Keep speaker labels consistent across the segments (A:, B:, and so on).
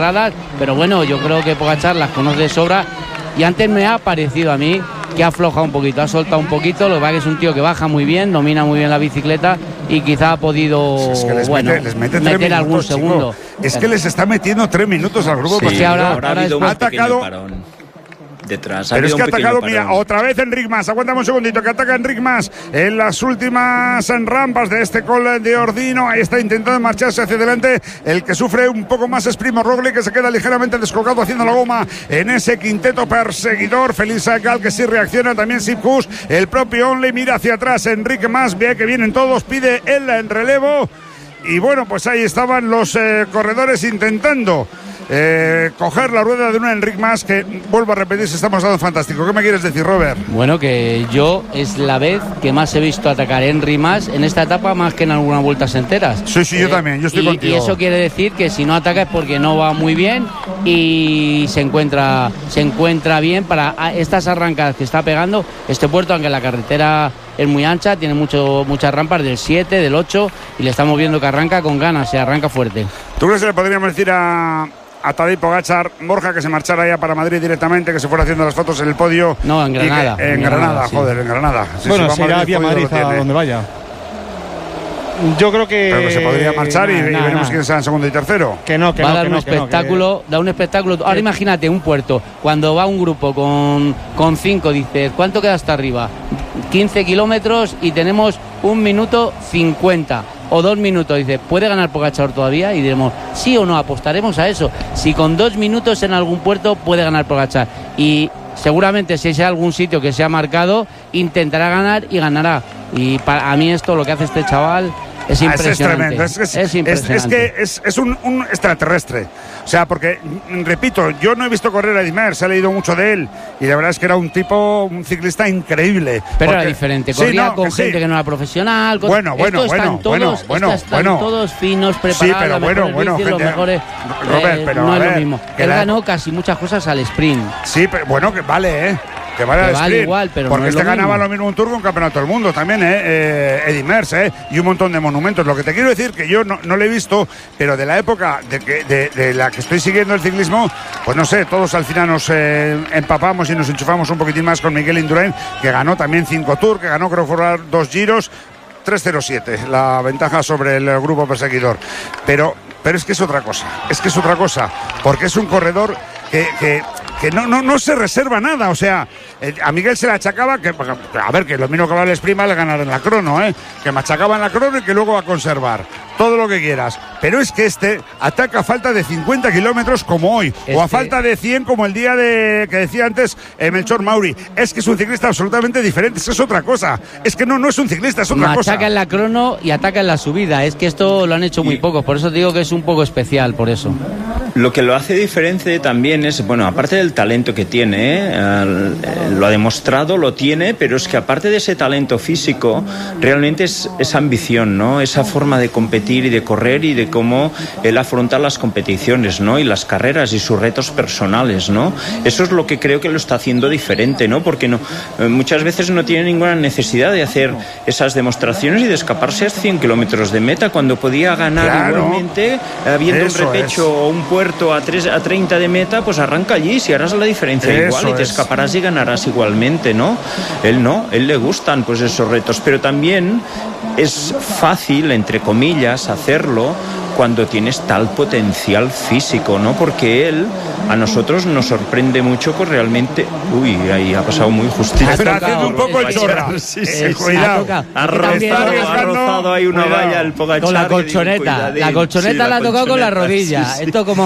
A: pero bueno, yo creo que Pogačar las conoce de sobra y antes me ha parecido a mí que ha aflojado un poquito, ha soltado un poquito. Lo que pasa es que es un tío que baja muy bien, domina muy bien la bicicleta y quizá ha podido
B: les mete
A: meter algún segundo.
B: Es que les está metiendo 3 minutos al grupo.
A: Sí, porque ahora
C: ha habido un
B: atacado
C: parón detrás.
B: Pero es que ha atacado, mira, otra vez Enric Mas. Aguántame un segundito, que ataca Enric Mas en las últimas rampas de este Col de Ordino. Ahí está intentando marcharse hacia adelante. El que sufre un poco más es Primo Roglic, que se queda ligeramente descolgado haciendo la goma en ese quinteto perseguidor. Feliz Gal, que sí reacciona, también Sipkus. El propio Onley mira hacia atrás. Enric Mas ve que vienen todos, pide él en relevo. Y bueno, pues ahí estaban los corredores intentando coger la rueda de un Enric Mas, que vuelvo a repetir, se está mostrando fantástico. ¿Qué me quieres decir, Robert?
A: Bueno, que yo es la vez que más he visto atacar a Enric Mas en esta etapa, más que en algunas vueltas enteras.
B: Sí, yo también, yo estoy contigo.
A: Y eso quiere decir que si no ataca es porque no va muy bien y se encuentra bien para estas arrancadas que está pegando este puerto, aunque la carretera es muy ancha, tiene muchas rampas del 7, del 8 y le estamos viendo que arranca con ganas, se arranca fuerte.
B: ¿Tú crees que le podríamos decir a Tadej Pogačar, Borja, que se marchara ya para Madrid directamente, que se fuera haciendo las fotos en el podio?
A: No, en Granada.
B: En Granada, sí. En Granada.
D: Sí, bueno, si irá vía Madrid a donde vaya. Yo creo que...
B: Pero que se podría marchar y veremos quién será en segundo y tercero.
A: Va a dar un espectáculo. Ahora imagínate un puerto, cuando va un grupo con 5, dices, ¿cuánto queda hasta arriba? 15 kilómetros y tenemos 1 minuto 50 o 2 minutos. Dice, ¿puede ganar Pogačar todavía? Y diremos, sí o no, apostaremos a eso. Si con 2 minutos en algún puerto puede ganar Pogačar. Y seguramente si hay algún sitio que se ha marcado, intentará ganar y ganará. Y para mí esto, lo que hace este chaval, es impresionante.
B: Es impresionante. Es un extraterrestre. O sea, porque, repito, yo no he visto correr a Eddy Merckx, he leído mucho de él y la verdad es que era un ciclista increíble.
A: Pero era diferente, corría con gente que no era profesional.
B: Bueno,
A: todos finos, preparados,
B: sí, pero
A: los mejores.
B: Robert, pero
A: no es lo mismo. Él ganó casi muchas cosas al sprint.
B: Sí, pero bueno, que vale, que vale
A: igual, pero
B: porque
A: no es
B: ganaba lo mismo un Tour que un campeonato del mundo también, Eddy Merckx, y un montón de monumentos. Lo que te quiero decir, que yo no lo he visto, pero de la época de la que estoy siguiendo el ciclismo, pues no sé, todos al final nos empapamos y nos enchufamos un poquitín más con Miguel Indurain, que ganó también 5 Tours, que ganó, creo que fueron 2 Giros, 3:07 la ventaja sobre el grupo perseguidor. Pero es que es otra cosa, porque es un corredor que no se reserva nada. O sea, a Miguel se le achacaba que lo mismo que va el sprint le ganar en la crono, que machacaba en la crono y que luego va a conservar todo lo que quieras. Pero es que ataca a falta de 50 kilómetros como hoy, o a falta de 100 como el día que decía antes Melchor Mauri. Es que es un ciclista absolutamente diferente, es otra cosa. Es que no es un ciclista, es otra cosa.
A: Ataca en la crono y ataca en la subida. Es que esto lo han hecho muy pocos, por eso te digo que es un poco especial, por eso.
C: Lo que lo hace diferente también es, bueno, aparte del talento que tiene, lo ha demostrado, lo tiene, pero es que aparte de ese talento físico, realmente es esa ambición, ¿no? Esa forma de competir y de correr y de cómo él afronta las competiciones, ¿no? Y las carreras y sus retos personales, ¿no? Eso es lo que creo que lo está haciendo diferente, ¿no? Porque muchas veces no tiene ninguna necesidad de hacer esas demostraciones y de escaparse a 100 kilómetros de meta cuando podía ganar igualmente, habiendo un repecho o un puerto a 30 de meta, pues arranca allí, si harás la diferencia igual y te escaparás y ganarás igualmente, ¿no? Él le gustan pues esos retos, pero también es fácil, entre comillas, hacerlo cuando tienes tal potencial físico, ¿no? Porque él a nosotros nos sorprende mucho, pues realmente... Uy, ahí ha pasado muy justito.
B: Está haciendo un poco el chorra. Cuidado.
C: Ha rozado ahí una valla el Pogačar.
A: Con la colchoneta. La colchoneta la ha tocado con la rodilla. Sí.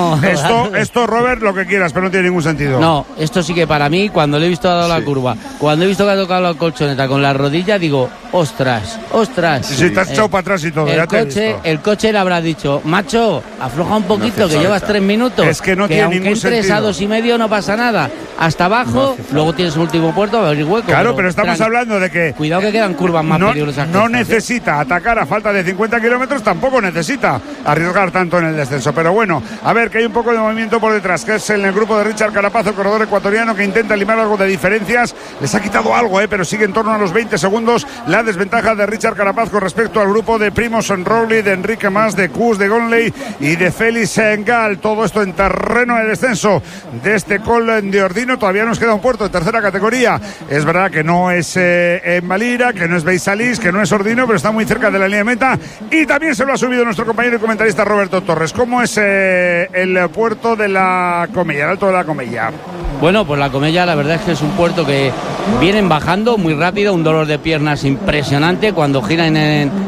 B: Esto, Robert, lo que quieras, pero no tiene ningún sentido.
A: No, esto sí que para mí, cuando le he visto dado la curva, cuando he visto que ha tocado la colchoneta con la rodilla, digo, ostras.
B: Sí, te has echado para atrás y todo.
A: El coche le habrá dicho, macho, afloja un poquito, que llevas 3 minutos.
B: Es que no tiene ningún sentido.
A: Aunque entres a 2,5 no pasa nada. Hasta abajo, luego tienes un último puerto, va a abrir hueco.
B: Claro, pero estamos hablando de que...
A: Cuidado que quedan curvas más peligrosas.
B: No necesita atacar a falta de 50 kilómetros, tampoco necesita arriesgar tanto en el descenso. Pero bueno, a ver, que hay un poco de movimiento por detrás, que es en el grupo de Richard Carapaz, el corredor ecuatoriano, que intenta limar algo de diferencias. Les ha quitado algo, pero sigue en torno a los 20 segundos. La desventaja de Richard Carapaz con respecto al grupo de Primož Roglic, de Enrique Mas, de Kuss, de Gonley y de Félix Gall. Todo esto en terreno de descenso de este Col de Ordino. Todavía nos queda un puerto de tercera categoría. Es verdad que no es en Valira, que no es Beisalís, que no es Ordino, pero está muy cerca de la línea de meta. Y también se lo ha subido nuestro compañero y comentarista Roberto Torres. ¿Cómo es el puerto de la Comella, el Alto de la Comella?
A: Bueno, pues la Comella la verdad es que es un puerto que vienen bajando muy rápido, un dolor de piernas impresionante cuando giran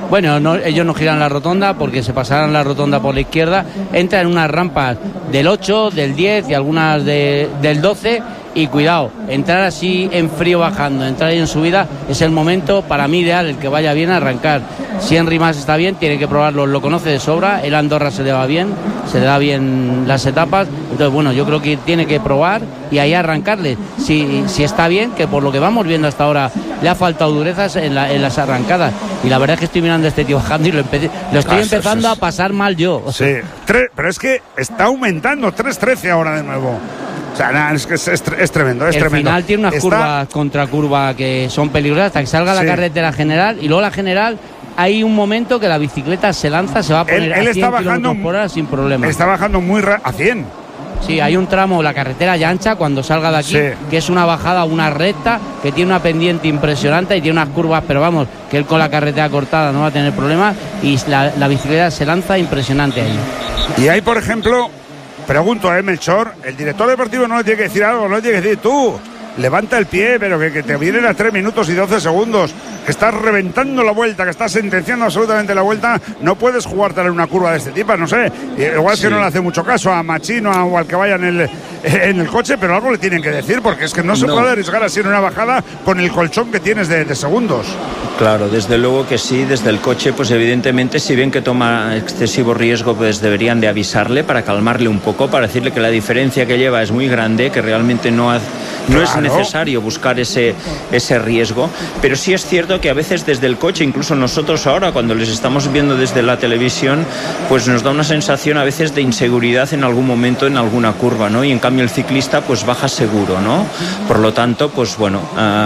A: ellos no giran la rotonda porque se pasarán la rotonda por la izquierda, entran en unas rampas del 8, del 10 y algunas del 12 y cuidado, entrar así en frío bajando, entrar ahí en subida es el momento para mí ideal, el que vaya bien a arrancar. Si Henry Mas está bien, tiene que probarlo, lo conoce de sobra, el Andorra se le va bien, se le da bien las etapas, entonces bueno, yo creo que tiene que probar y ahí arrancarle, si está bien, que por lo que vamos viendo hasta ahora le ha faltado durezas en las arrancadas, y la verdad es que estoy mirando a este tío bajando y lo estoy empezando a pasar mal yo.
B: Sí, pero es que está aumentando, 3.13 ahora de nuevo. O sea, nada, es tremendo, es
A: el
B: tremendo.
A: El final tiene unas curvas contra curva que son peligrosas hasta que salga la carretera general, y luego la general hay un momento que la bicicleta se lanza, se va a poner
B: él
A: a 100
B: está bajando
A: km por hora sin problema.
B: Está bajando a 100.
A: Sí, hay un tramo, la carretera ya ancha cuando salga de aquí, que es una bajada, una recta, que tiene una pendiente impresionante y tiene unas curvas, pero vamos, que él con la carretera cortada no va a tener problemas, y la bicicleta se lanza impresionante ahí.
B: Y ahí, por ejemplo, pregunto a Melchor, el director deportivo no le tiene que decir algo, no le tiene que decir tú, levanta el pie, pero que te vienen a 3 minutos y 12 segundos, que estás reventando la vuelta, que estás sentenciando absolutamente la vuelta, no puedes jugártela en una curva de este tipo, no sé, igual es que no le hace mucho caso a Machino o al que vaya en el coche, pero algo le tienen que decir, porque es que no se puede arriesgar así en una bajada con el colchón que tienes de segundos.
C: Claro, desde luego que sí, desde el coche, pues evidentemente si ven que toma excesivo riesgo, pues deberían de avisarle para calmarle un poco, para decirle que la diferencia que lleva es muy grande, que realmente no es necesario buscar ese riesgo, pero sí es cierto que a veces desde el coche, incluso nosotros ahora cuando les estamos viendo desde la televisión, pues nos da una sensación a veces de inseguridad en algún momento en alguna curva, ¿no? Y en cambio el ciclista pues baja seguro, ¿no? Por lo tanto, pues bueno,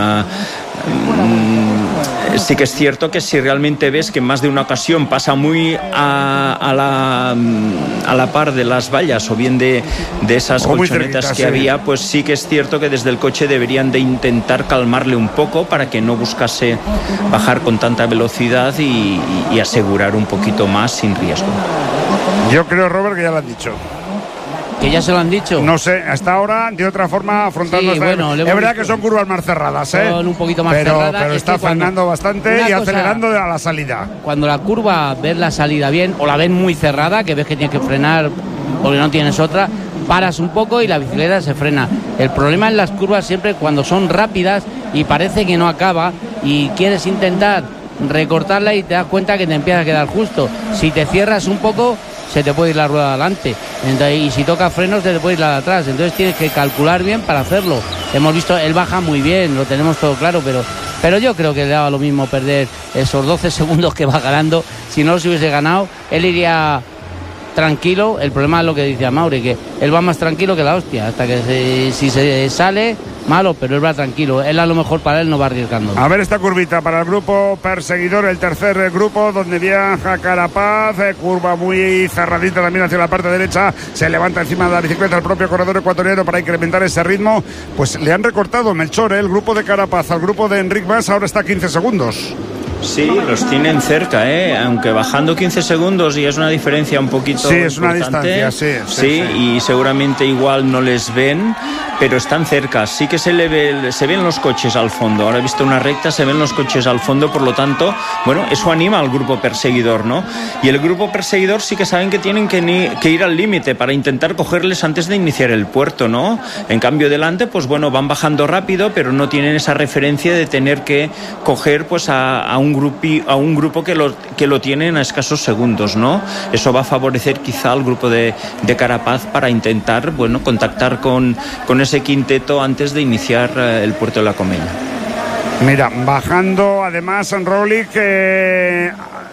C: sí que es cierto que si realmente ves que en más de una ocasión pasa muy a la par de las vallas o bien de esas colchonetas que había, pues sí que es cierto que desde el coche deberían de intentar calmarle un poco para que no buscase bajar con tanta velocidad y asegurar un poquito más sin riesgo.
B: Yo creo, Robert, que ya lo han dicho.
A: ¿Que ya se lo han dicho?
B: No sé, hasta ahora de otra forma afrontando.
A: Sí, bueno,
B: es verdad que son curvas más cerradas,
A: son un poquito más cerradas.
B: Pero está frenando bastante y acelerando a la salida.
A: Cuando la curva ves la salida bien o la ves muy cerrada, que ves que tienes que frenar porque no tienes otra, paras un poco y la bicicleta se frena. El problema en las curvas siempre cuando son rápidas y parece que no acaba y quieres intentar recortarla y te das cuenta que te empieza a quedar justo. Si te cierras un poco, se te puede ir la rueda adelante. Entonces, y si toca frenos, se te puede ir la de atrás. Entonces tienes que calcular bien para hacerlo. Hemos visto, él baja muy bien, lo tenemos todo claro, pero yo creo que le daba lo mismo perder esos 12 segundos que va ganando. Si no los hubiese ganado, él iría tranquilo. El problema es lo que dice a Mauri, que él va más tranquilo que la hostia, hasta que si se sale, malo, pero él va tranquilo. Él a lo mejor para él no va arriesgando.
B: A ver esta curvita para el grupo perseguidor, el tercer grupo donde viaja Carapaz, curva muy cerradita también hacia la parte derecha, se levanta encima de la bicicleta el propio corredor ecuatoriano para incrementar ese ritmo. Pues le han recortado, Melchor, el grupo de Carapaz al grupo de Enric Mas, ahora está a 15 segundos.
C: Sí, los tienen cerca, aunque bajando 15 segundos y es una diferencia un poquito importante.
B: Es una distancia, sí.
C: Y seguramente igual no les ven, pero están cerca. Sí que se ven los coches al fondo. Ahora he visto una recta, se ven los coches al fondo, por lo tanto, bueno, eso anima al grupo perseguidor, ¿no? Y el grupo perseguidor sí que saben que tienen que ir al límite para intentar cogerles antes de iniciar el puerto, ¿no? En cambio delante, pues bueno, van bajando rápido, pero no tienen esa referencia de tener que coger pues a un grupo que lo tiene en escasos segundos, ¿no? Eso va a favorecer quizá al grupo de Carapaz para intentar, bueno, contactar con ese quinteto antes de iniciar el puerto de la Comella.
B: Mira, bajando además en Roglic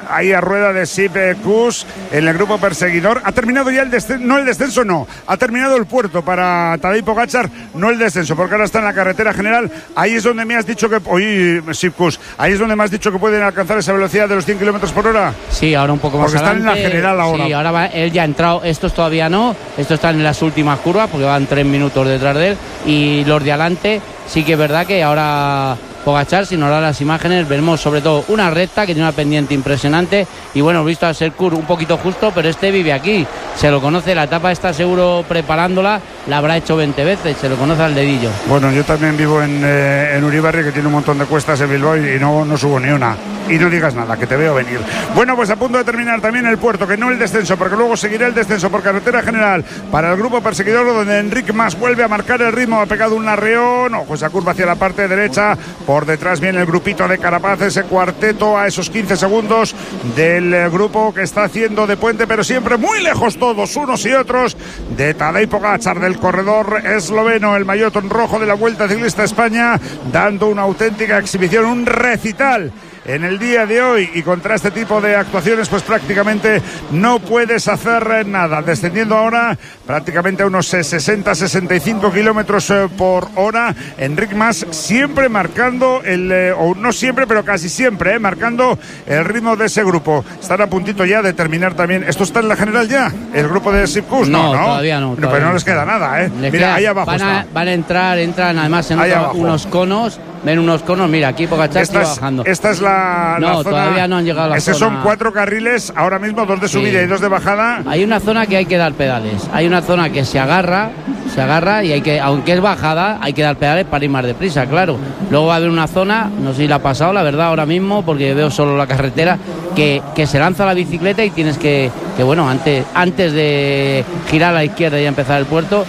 B: ahí a rueda de Sip Kuss en el grupo perseguidor. Ha terminado ya el descenso, ha terminado el puerto para Tadej Pogačar, no el descenso, porque ahora está en la carretera general. Ahí es donde me has dicho que Sip Kuss, ahí es donde me has dicho que pueden alcanzar esa velocidad de los 100 kilómetros por hora.
A: Sí, ahora un poco más
B: porque
A: adelante.
B: Están en la general ahora.
A: Sí, ahora él ya ha entrado, estos todavía no, estos están en las últimas curvas porque van 3 minutos detrás de él, y los de adelante sí que es verdad que ahora Pogačar, si nos da las imágenes, vemos sobre todo una recta que tiene una pendiente impresionante, y bueno, visto a Serkur un poquito justo, pero este vive aquí, se lo conoce, la etapa está seguro preparándola, la habrá hecho 20 veces, se lo conoce al dedillo.
B: Bueno, yo también vivo en Uribarri, que tiene un montón de cuestas en Bilbao, y no subo ni una. Y no digas nada, que te veo venir. Bueno, pues a punto de terminar también el puerto, que no el descenso, porque luego seguirá el descenso por carretera general para el grupo perseguidor, donde Enric Mas vuelve a marcar el ritmo, ha pegado un arreón, ojo esa curva hacia la parte derecha, por detrás viene el grupito de Carapaz, ese cuarteto a esos 15 segundos del grupo que está haciendo de puente, pero siempre muy lejos todos, unos y otros, de Tadej Pogačar, del corredor esloveno, el maillot rojo de la Vuelta Ciclista España, dando una auténtica exhibición, un recital en el día de hoy, y contra este tipo de actuaciones pues prácticamente no puedes hacer nada, descendiendo ahora prácticamente a unos 60-65 kilómetros por hora. Enric Mas siempre marcando o no siempre, pero casi siempre, marcando el ritmo de ese grupo. Están a puntito ya de terminar también. ¿Esto está en la general ya? ¿El grupo de Sip Kuss?
A: No, todavía no.
B: Pero no les queda nada, Mira, ahí abajo entran además en unos conos.
A: Ven unos conos, mira, aquí Pogačar está bajando.
B: Esta es la
A: no,
B: zona.
A: Todavía no han llegado a la zona.
B: Son 4 carriles, ahora mismo 2 de subida y 2 de bajada.
A: Hay una zona que hay que dar pedales. Hay una zona que se agarra y hay que, aunque es bajada, hay que dar pedales para ir más deprisa, claro. Luego va a haber una zona, no sé si la ha pasado, la verdad, ahora mismo, porque veo solo la carretera, que se lanza la bicicleta y tienes que bueno, antes de girar a la izquierda y empezar el puerto,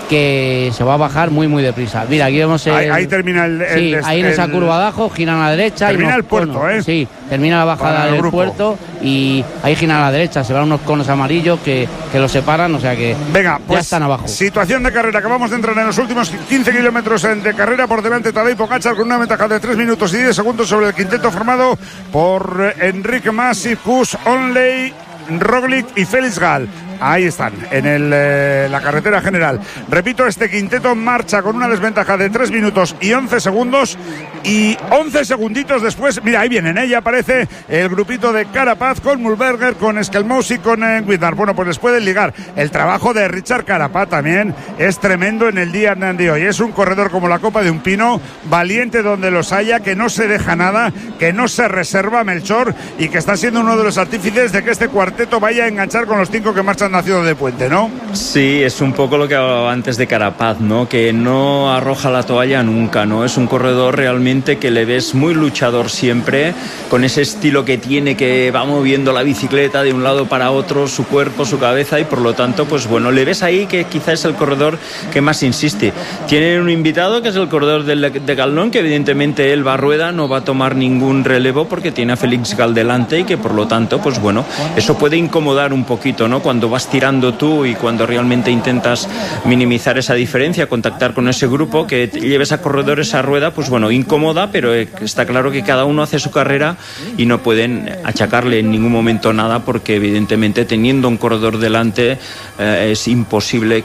A: que se va a bajar muy, muy deprisa. Mira, aquí vemos
B: ahí termina
A: ahí en esa curva abajo, giran a la derecha.
B: Termina el puerto,
A: Sí, termina la bajada del puerto y ahí giran a la derecha, se van unos conos amarillos que los separan, o sea que
B: venga, pues,
A: ya están abajo.
B: Situación de carrera, acabamos de entrar en los últimos 15 kilómetros de carrera, por delante Tadej Pogačar con una ventaja de 3 minutos y 10 segundos sobre el quinteto formado por Enric Mas, Sip Kuss, Onley, Roglic y Félix Gall. Ahí están, en la carretera general. Repito, este quinteto marcha con una desventaja de 3 minutos y 11 segundos. Y 11 segunditos después, mira, ahí vienen, ya aparece el grupito de Carapaz con Mühlberger, con Skelmous y con Widnar. Bueno, pues les pueden ligar. El trabajo de Richard Carapaz también es tremendo en el día de hoy. Es un corredor como la copa de un pino, valiente donde los haya, que no se deja nada, que no se reserva Melchor, y que está siendo uno de los artífices de que este cuarteto vaya a enganchar con los 5 que marchan nacido de puente, ¿no?
C: Sí, es un poco lo que hablaba antes de Carapaz, ¿no? Que no arroja la toalla nunca, ¿no? Es un corredor realmente que le ves muy luchador siempre, con ese estilo que tiene, que va moviendo la bicicleta de un lado para otro, su cuerpo, su cabeza, y por lo tanto, pues bueno, le ves ahí que quizás es el corredor que más insiste. Tienen un invitado que es el corredor de Galnón, que evidentemente él va a rueda, no va a tomar ningún relevo porque tiene a Félix Gall delante, y que por lo tanto, pues bueno, eso puede incomodar un poquito, ¿no? Cuando vas tirando tú y cuando realmente intentas minimizar esa diferencia, contactar con ese grupo, que lleves a corredores a rueda, pues bueno, incómoda, pero está claro que cada uno hace su carrera y no pueden achacarle en ningún momento nada, porque evidentemente teniendo un corredor delante es imposible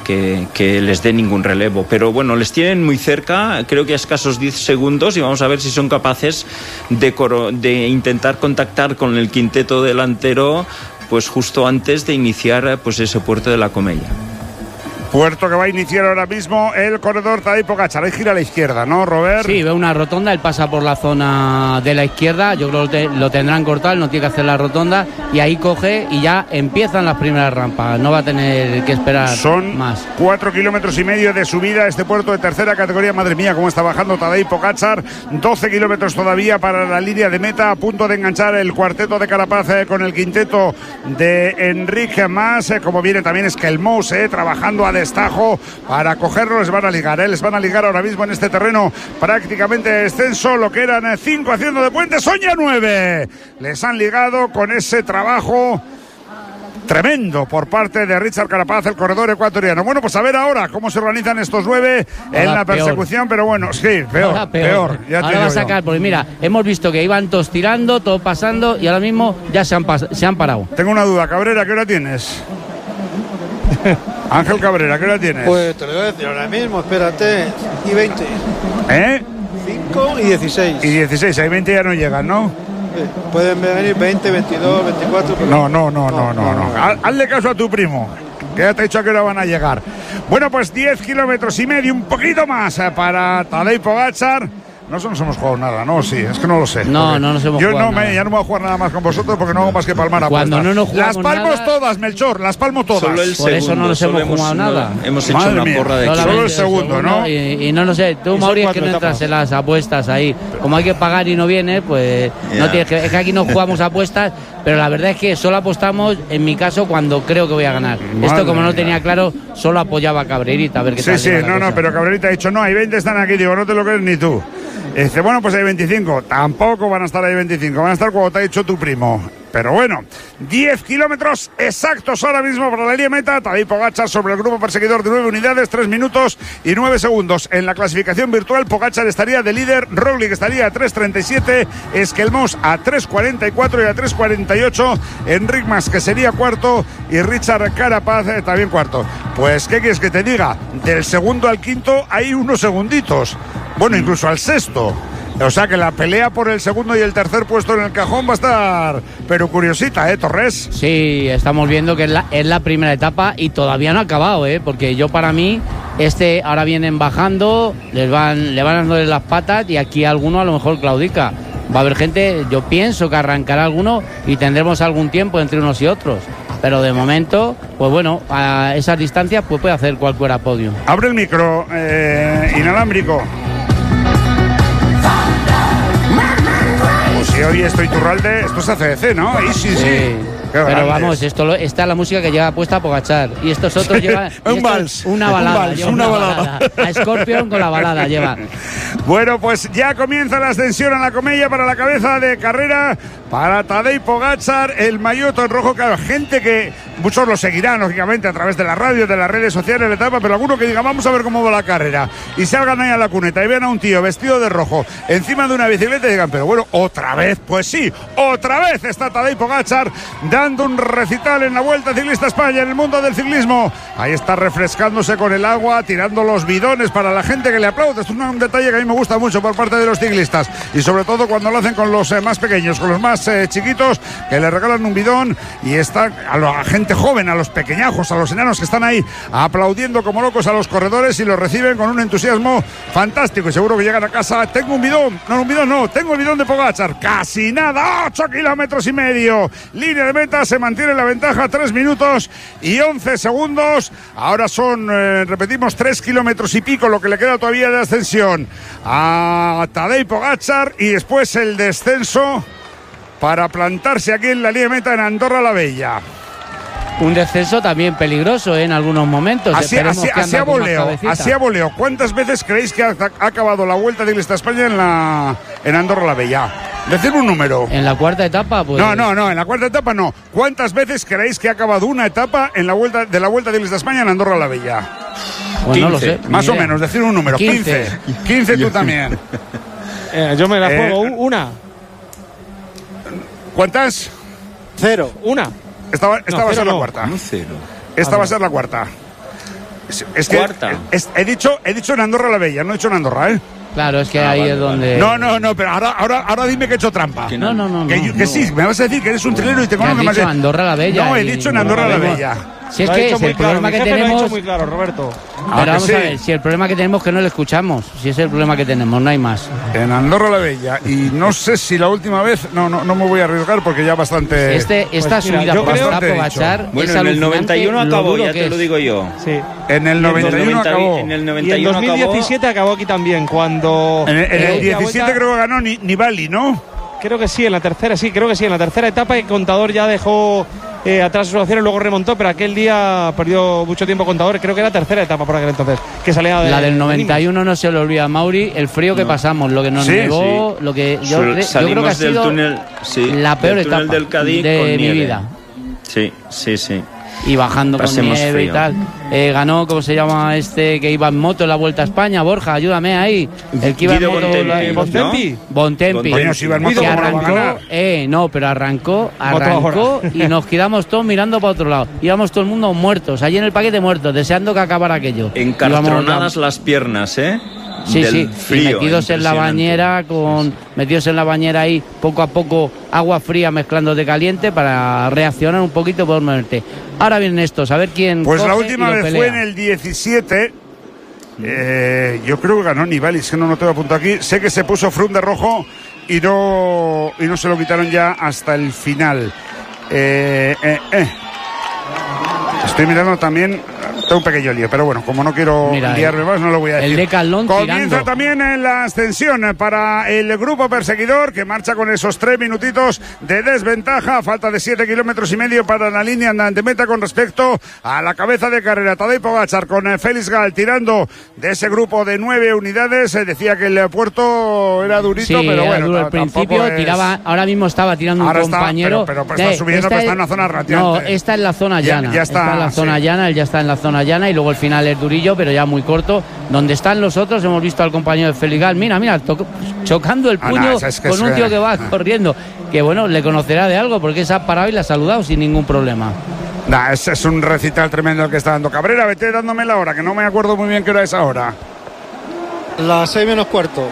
C: que les dé ningún relevo. Pero bueno, les tienen muy cerca, creo que a escasos 10 segundos, y vamos a ver si son capaces de intentar contactar con el quinteto delantero pues justo antes de iniciar pues ese puerto de la Comella.
B: Puerto que va a iniciar ahora mismo el corredor Tadej Pogačar. Ahí gira a la izquierda, ¿no, Robert?
A: Sí, ve una rotonda, él pasa por la zona de la izquierda, yo creo que lo tendrán cortado, él no tiene que hacer la rotonda, y ahí coge y ya empiezan las primeras rampas, no va a tener que esperar más.
B: Son 4 kilómetros y medio de subida este puerto de tercera categoría. Madre mía, cómo está bajando Tadej Pogačar. 12 kilómetros todavía para la línea de meta, a punto de enganchar el cuarteto de Carapaz con el quinteto de Enric Mas, como viene también Skelmous, trabajando a destajo para cogerlo. Les van a ligar ahora mismo en este terreno prácticamente descenso, lo que eran 5 haciendo de puente, son ya 9. Les han ligado con ese trabajo tremendo por parte de Richard Carapaz, el corredor ecuatoriano. Bueno, pues a ver ahora cómo se organizan estos 9 en la persecución, pero bueno, sí, peor. Ya
A: ahora va a sacar, porque mira, hemos visto que iban todos tirando, todos pasando y ahora mismo ya se han parado.
B: Tengo una duda, Cabrera, ¿qué hora tienes? Ángel Cabrera, ¿qué hora tienes?
E: Pues te lo voy a decir ahora mismo, espérate. Y 20. 5 y 16.
B: Y 16, ahí 20 ya no llegan, ¿no?
E: Pueden venir 20, 22, 24. Pero...
B: No. Hazle caso a tu primo, que ya te he dicho a qué hora van a llegar. Bueno, pues 10 kilómetros y medio, un poquito más para Tadej Pogačar. No nos hemos jugado nada, ¿no? Sí, es que no lo sé.
A: No nos hemos jugado nada.
B: Ya no voy a jugar nada más con vosotros porque no hago más que palmar apuestas.
A: Cuando no nos jugamos
B: las palmo
A: nada,
B: todas, Melchor, las palmo todas.
C: Solo el
A: Por eso no nos hemos jugado nada.
C: Hemos hecho una porra de
B: solo el segundo, ¿no?
A: Y no sé, tú, Mauri, es que no entras en las apuestas ahí. Como hay que pagar y no viene, pues no tienes que... Es que aquí no jugamos apuestas, pero la verdad es que solo apostamos, en mi caso, cuando creo que voy a ganar. Esto, como no tenía claro, solo apoyaba a Cabrerita, a ver qué tal.
B: Sí, pero Cabrerita ha dicho, no, hay 20 están aquí, digo, no te lo crees ni tú. Dice, bueno, pues hay 25. Tampoco van a estar ahí 25. Van a estar como te ha dicho tu primo. Pero bueno, 10 kilómetros exactos ahora mismo para la línea meta. Tadej Pogačar sobre el grupo perseguidor de 9 unidades, 3 minutos y 9 segundos. En la clasificación virtual, Pogačar estaría de líder, Roglic estaría a 3.37, Esquelmós a 3.44 y a 3.48, Enric Mas, que sería cuarto, y Richard Carapaz también cuarto. Pues, ¿qué quieres que te diga? Del segundo al quinto hay unos segunditos. Bueno, incluso al sexto. O sea que la pelea por el segundo y el tercer puesto en el cajón va a estar, pero curiosita, Torres.
A: Sí, estamos viendo que es la primera etapa y todavía no ha acabado, porque yo, para mí, ahora vienen bajando, le van dando las patas y aquí alguno a lo mejor claudica. Va a haber gente, yo pienso que arrancará alguno y tendremos algún tiempo entre unos y otros. Pero de momento, pues bueno, a esas distancias pues puede hacer cualquiera podio.
B: Abre el micro, inalámbrico. Si hoy estoy Iturralde, esto es ACDC, ¿no? Ahí sí.
A: Pero vamos, esta es la música que lleva puesta a Pogačar. Y estos otros llevan
B: un vals.
A: Una balada.
B: Una balada.
A: A Scorpion con la balada lleva.
B: Bueno, pues ya comienza la ascensión a la Comella para la cabeza de carrera para Tadej Pogačar, el maillot en rojo. Claro, gente que muchos lo seguirán, lógicamente, a través de la radio, de las redes sociales, la etapa, pero alguno que diga, vamos a ver cómo va la carrera, y salgan ahí a la cuneta y vean a un tío vestido de rojo encima de una bicicleta y digan, pero bueno, otra vez, pues sí, otra vez está Tadej Pogačar dando un recital en la Vuelta Ciclista España, en el mundo del ciclismo. Ahí está refrescándose con el agua, tirando los bidones para la gente que le aplaude. Esto es un detalle que a mí me gusta mucho por parte de los ciclistas, y sobre todo cuando lo hacen con los más pequeños, con los más chiquitos, que le regalan un bidón, y está a la gente joven, a los pequeñajos, a los enanos que están ahí aplaudiendo como locos a los corredores y los reciben con un entusiasmo fantástico, y seguro que llegan a casa, tengo un bidón, tengo el bidón de Pogačar, casi nada, 8 kilómetros y medio, línea de meta, se mantiene la ventaja, 3 minutos y 11 segundos, ahora son, repetimos, 3 kilómetros y pico lo que le queda todavía de ascensión a Tadej Pogačar, y después el descenso para plantarse aquí en la línea de meta en Andorra la Bella.
A: Un descenso también peligroso en algunos momentos.
B: Así a voleo. ¿Cuántas veces creéis que ha acabado la Vuelta Ciclista España en Andorra la Bella? Decid un número.
A: En la cuarta etapa, pues.
B: No, en la cuarta etapa no. ¿Cuántas veces creéis que ha acabado una etapa en la Vuelta Ciclista España en Andorra la Bella?
A: Pues 15. No lo sé.
B: Más o menos, decir un número. 15 tú también.
D: Yo me la juego una.
B: ¿Cuántas?
E: 0.
D: Una.
B: Esta va a ser la cuarta.
C: No, 0.
B: Esta va a ser la cuarta. Es que
C: ¿Cuarta?
B: He dicho en Andorra la Bella, no he dicho en Andorra, ¿eh?
A: Claro, es que ahí es donde...
B: No, pero ahora dime que he hecho trampa.
A: No.
B: Que sí, me vas a decir que eres un trilero y te conozco más.
A: Andorra la Bella.
B: No, he dicho en Andorra la Bella.
A: Si es que el problema que tenemos...
D: muy claro, Roberto.
A: Ahora vamos a ver, si el problema que tenemos es que no le escuchamos. Si es el problema que tenemos, no hay más.
B: En Andorra la Bella. Y no sé si la última vez... No me voy a arriesgar porque ya bastante...
A: Esta subida por Pogačar...
C: Bueno, en el 91 acabó, ya te lo digo yo.
D: Sí.
B: En el 91 acabó.
C: En el 91
D: y en 2017 acabó aquí también, cuando...
B: En el 17 creo que ganó Nibali, ¿no?
D: Creo que sí, en la tercera etapa, el Contador ya dejó atrás sus acciones, luego remontó, pero aquel día perdió mucho tiempo Contador, creo que era tercera etapa por aquel entonces, que salía de...
A: La del 91 no se le olvida a Mauri, el frío que pasamos, lo que nos nevó, lo que yo creo que ha sido
C: túnel,
A: la peor etapa
C: del Cadí
A: de
C: con
A: mi
C: nieve.
A: vida.
C: Sí.
A: Y bajando
C: Pasemos
A: con nieve
C: frío.
A: y tal. Ganó, ¿cómo se llama este que iba en moto en la Vuelta a España? Borja, ayúdame ahí. El que iba
C: Guido
A: en moto.
C: Bontempi,
D: Bontempi.
A: Bontempi.
B: Coño, si iba en moto,
A: Que
B: ¿cómo no va a
A: arrancó,
B: ganar?
A: no, pero arrancó y nos quedamos todos mirando para otro lado. Íbamos todo el mundo muertos, allí en el paquete muertos, deseando que acabara aquello.
C: Encartronadas las piernas, ¿eh?
A: Sí,
C: Del
A: sí,
C: frío,
A: y metidos en la bañera, metidos en la bañera ahí, poco a poco, agua fría mezclando de caliente para reaccionar un poquito por moverte. Ahora vienen estos, a ver quién.
B: Pues la
A: coge
B: última
A: y lo
B: vez
A: pelea.
B: fue en el 17. Yo creo que ganó Nibali, que no lo tengo apuntado aquí. Sé que se puso Froome de rojo y no se lo quitaron ya hasta el final. Estoy mirando también. Tengo un pequeño lío, pero bueno, como no quiero liarme más, no lo voy a decir.
A: El Decathlon
B: comienza
A: tirando.
B: también en la ascensión para el grupo perseguidor, que marcha con esos 3 minutitos de desventaja, a falta de 7 kilómetros y medio para la línea de meta con respecto a la cabeza de carrera. Tadej Pogačar con Félix Gall tirando de ese grupo de 9 unidades. Decía que el puerto era durito,
A: Sí,
B: pero
A: era
B: bueno,
A: duro al principio, tiraba, ahora mismo estaba tirando
B: Ahora
A: un compañero.
B: pero está subiendo, pero está en una zona relativamente.
A: No, esta es la zona llana.
B: Ya está
A: en la zona llana, él ya está en la zona llana y luego el final es durillo, pero ya muy corto. Donde están los otros, hemos visto al compañero de Félix Gall, mira, chocando el puño con un tío que va corriendo, que bueno, le conocerá de algo porque se ha parado y le ha saludado sin ningún problema.
B: Es un recital tremendo el que está dando Cabrera. Vete dándome la hora, que no me acuerdo muy bien qué hora es ahora.
E: Las 6 menos cuarto.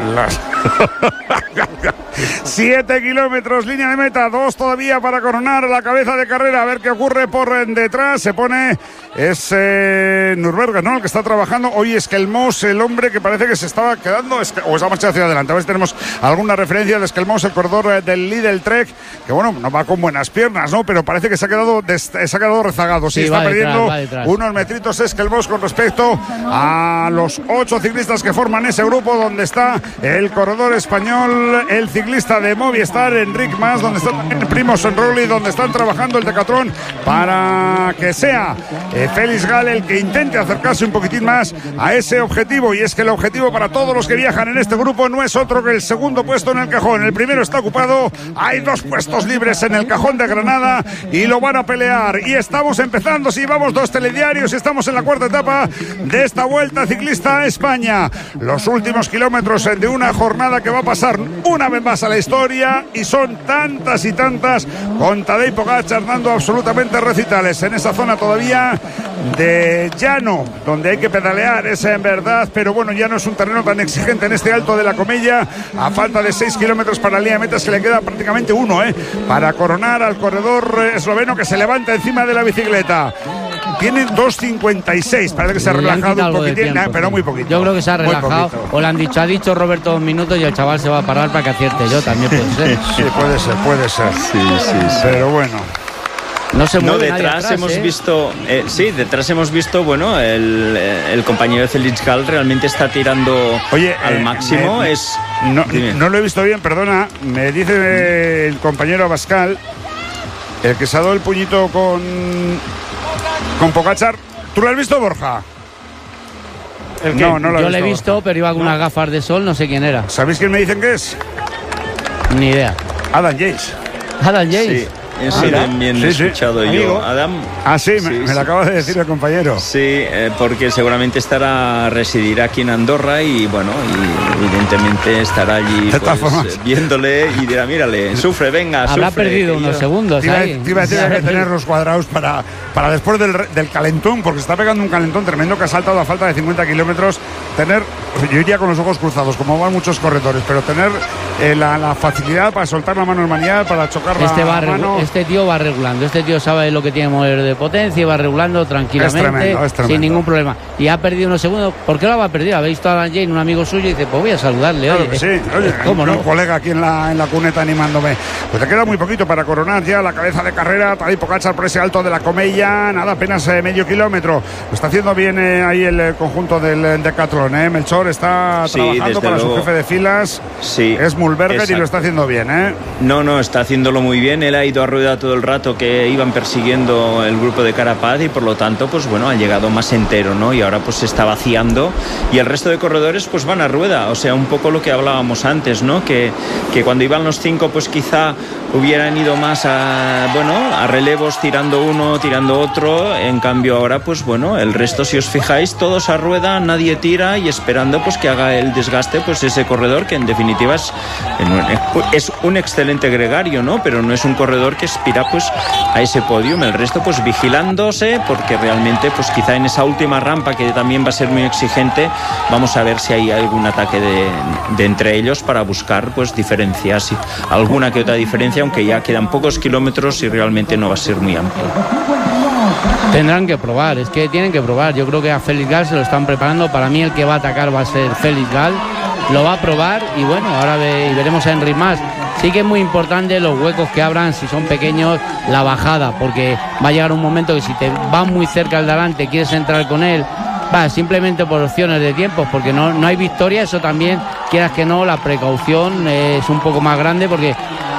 B: 7 kilómetros, línea de meta, 2 todavía para coronar a la cabeza de carrera. A ver qué ocurre por detrás. Se pone, es Nürburgring, ¿no? El que está trabajando. Hoy es que el Moss, el hombre que parece que se estaba quedando, o se ha marchado hacia adelante. A ver si tenemos alguna referencia de Esquelmos, el corredor del Lidl Trek, que bueno, no va con buenas piernas, ¿no? Pero parece que se ha quedado rezagado. Sí, está perdiendo unos metritos Esquelmos con respecto a los 8 ciclistas que forman ese grupo, donde está el corredor español, el ciclista de Movistar, Enric Mas, donde está Primož Roglič, donde están trabajando el Decathlon para que sea Félix Gall el que intente acercarse un poquitín más a ese objetivo. Y es que el objetivo para todos los que viajan en este grupo no es otro que el segundo puesto en el cajón. El primero está ocupado, hay 2 puestos libres en el cajón de Granada y lo van a pelear. Y estamos empezando, si vamos 2 telediarios, estamos en la 4ª etapa de esta Vuelta Ciclista a España. Los últimos kilómetros de una jornada que va a pasar una vez más a la historia, y son tantas y tantas, con Tadej Pogačar dando absolutamente recitales en esa zona todavía de llano, donde hay que pedalear, es en verdad, pero bueno, ya no es un terreno tan exigente en este Alto de la Comella. A falta de 6 kilómetros para la línea de meta, se le queda prácticamente uno, para coronar al corredor esloveno, que se levanta encima de la bicicleta. Tiene 2.56, parece que se ha relajado un poquitín, pero muy poquito.
A: Yo creo que se ha relajado, o le han dicho, ha dicho Roberto 2 minutos y el chaval se va a parar para que acierte. Yo también puede ser.
B: Sí, puede ser. Sí. Pero bueno.
A: No se mueve
C: detrás
A: atrás,
C: hemos visto, detrás hemos visto, bueno, el compañero de Félix Gall realmente está tirando al máximo.
B: No lo he visto bien, perdona. Me dice el compañero Abascal, el que se ha dado el puñito con Pogačar. ¿Tú lo has visto, Borja?
A: No lo he visto, pero iba con unas gafas de sol, no sé quién era.
B: ¿Sabéis quién me dicen que es?
A: Ni idea.
B: Adam Yates.
A: Adam Yates.
C: Sí. Eso también he escuchado yo. Adam.
B: Me lo acaba de decir el compañero.
C: Sí, porque seguramente residirá aquí en Andorra y bueno, y evidentemente estará allí viéndole y dirá, mírale, sufre, venga,
A: habrá perdido unos segundos.
B: Te iba a decir que tener los cuadrados para después del calentón, porque se está pegando un calentón tremendo que ha saltado a falta de 50 kilómetros. Yo iría con los ojos cruzados, como van muchos corredores, pero tener la facilidad para soltar la mano en manial, para chocar la mano.
A: Este tío va regulando, este tío sabe lo que tiene que mover de potencia y va regulando tranquilamente,
B: es tremendo.
A: Sin ningún problema. Y ha perdido unos segundos. ¿Por qué lo ha perdido? Habéis visto a Dan Jane, un amigo suyo, y dice, pues voy a saludarle.
B: Claro que sí,
A: ¿cómo no?
B: Un colega aquí en la cuneta animándome. Pues te queda muy poquito para coronar ya la cabeza de carrera. Tadej Pogačar por ese Alto de la Comella, nada, apenas medio kilómetro. Lo está haciendo bien ahí el conjunto del Decathlon. Melchor está trabajando para su jefe de filas.
C: Sí,
B: es Mühlberger, y lo está haciendo bien.
C: No, está haciéndolo muy bien. Él ha ido a rueda Rueda todo el rato que iban persiguiendo el grupo de Carapaz y por lo tanto pues bueno, ha llegado más entero, ¿no? Y ahora pues se está vaciando y el resto de corredores pues van a Rueda, o sea, un poco lo que hablábamos antes, ¿no? Que cuando iban los 5 pues quizá hubieran ido más a relevos, tirando uno, tirando otro. En cambio ahora pues bueno, el resto, si os fijáis, todos a Rueda, nadie tira y esperando pues que haga el desgaste pues ese corredor, que en definitiva es un excelente gregario, ¿no? Pero no es un corredor que aspira pues a ese podium. El resto pues vigilándose, porque realmente pues quizá en esa última rampa, que también va a ser muy exigente, vamos a ver si hay algún ataque de entre ellos para buscar pues diferencias, alguna que otra diferencia, aunque ya quedan pocos kilómetros y realmente no va a ser muy amplio.
A: Tendrán que probar, es que tienen que probar. Yo creo que a Félix Gal se lo están preparando. Para mí el que va a atacar va a ser Félix Gal, lo va a probar y bueno, ahora veremos a Enric Mas. Sí que es muy importante los huecos que abran, si son pequeños, la bajada, porque va a llegar un momento que si te vas muy cerca al delante, quieres entrar con él, simplemente por opciones de tiempos, porque no hay victoria. Eso también, quieras que no, la precaución es un poco más grande, porque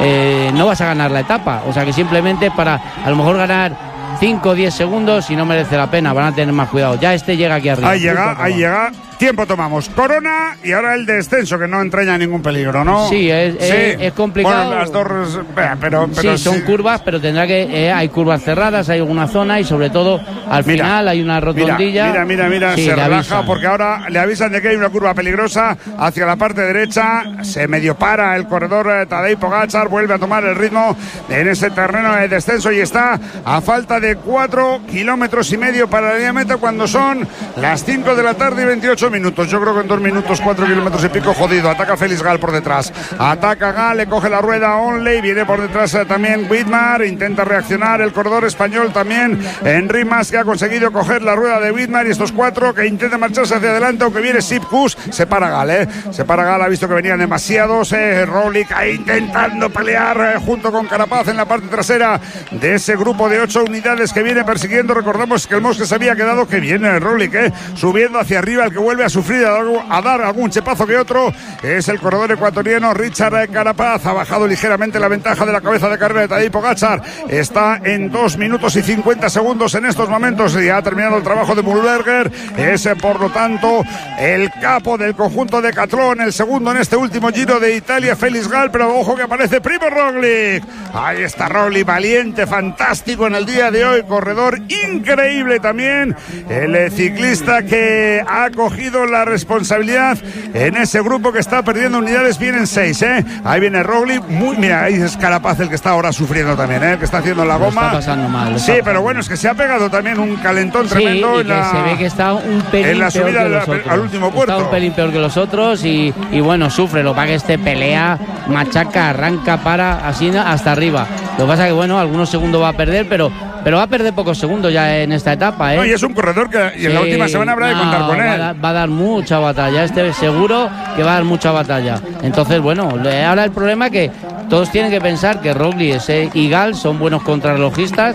A: no vas a ganar la etapa, o sea que simplemente para a lo mejor ganar 5 o 10 segundos y no merece la pena, van a tener más cuidado. Ya llega aquí arriba.
B: Ahí llega. Tiempo tomamos. Corona y ahora el descenso, que no entraña ningún peligro, ¿no?
A: Sí, es complicado.
B: Bueno, las dos, pero
A: sí, son curvas, pero tendrá que hay curvas cerradas, hay alguna zona y sobre todo al final hay una rotondilla.
B: Mira, sí, se relaja porque ahora le avisan de que hay una curva peligrosa hacia la parte derecha. Se medio para el corredor Tadej Pogačar, vuelve a tomar el ritmo en ese terreno de descenso y está a falta de 4,5 kilómetros para la línea meta, cuando son las 5 de la tarde y 28 minutos. Yo creo que en 2 minutos, 4 kilómetros y pico, jodido. Ataca Félix Gal por detrás. Ataca Gal, le coge la rueda Onley, viene por detrás también Widmar, intenta reaccionar el corredor español también. Enric Mas, que ha conseguido coger la rueda de Widmar, y estos 4 que intentan marcharse hacia adelante, aunque viene Sepp Kuss. Se para Gal, se para Gal, ha visto que venían demasiados. Roglic ahí intentando pelear junto con Carapaz en la parte trasera de ese grupo de 8 unidades que viene persiguiendo. Recordamos que el Mosque se había quedado, que viene Roglic, subiendo hacia arriba. El que vuelve a sufrir, a dar algún chepazo que otro, es el corredor ecuatoriano Richard Carapaz. Ha bajado ligeramente la ventaja de la cabeza de carrera de Tadej Pogačar. Está en 2 minutos y 50 segundos en estos momentos y ha terminado el trabajo de Mühlberger. Es por lo tanto el capo del conjunto de Catlón, el segundo en este último Giro de Italia, Félix Gal. Pero ojo que aparece Primo Roglic. Ahí está Roglic, valiente, fantástico en el día de hoy, corredor increíble también, el ciclista que ha cogido la responsabilidad en ese grupo que está perdiendo unidades. Vienen 6, ahí viene Roglic, mira, ahí es Carapaz el que está ahora sufriendo también, el que está haciendo la goma.
A: Está pasando mal.
B: Sí, pero bueno, es que se ha pegado también un calentón tremendo.
A: Y se ve que está un pelín
B: en la
A: peor
B: subida
A: que los otros.
B: Al último puerto.
A: Está un pelín peor que los otros y bueno, sufre. Lo que pasa que este pelea, machaca, arranca, para, así hasta arriba. Lo que pasa que bueno, algunos segundos va a perder, pero va a perder pocos segundos ya en esta etapa,
B: No, y es un corredor que en la última semana habrá de contar con él.
A: Va a dar mucha batalla, seguro que va a dar mucha batalla. Entonces, bueno, ahora el problema es que todos tienen que pensar que Roglic y Gal son buenos contrarrelojistas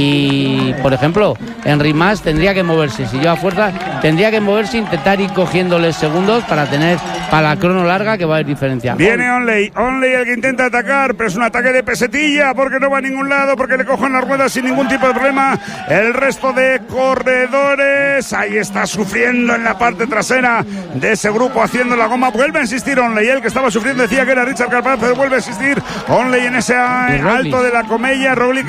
A: y, por ejemplo, Enric Mas tendría que moverse, si lleva fuerza, tendría que moverse, intentar ir cogiéndoles segundos para la crono larga, que va a haber diferencia.
B: Viene Onley el que intenta atacar, pero es un ataque de pesetilla porque no va a ningún lado, porque le cogen las ruedas sin ningún tipo de problema. El resto de corredores, ahí está sufriendo en la parte trasera de ese grupo haciendo la goma. Vuelve a insistir Onley, el que estaba sufriendo decía que era Richard Carapaz, pero vuelve a insistir Onley en ese alto de la Comella. Roglic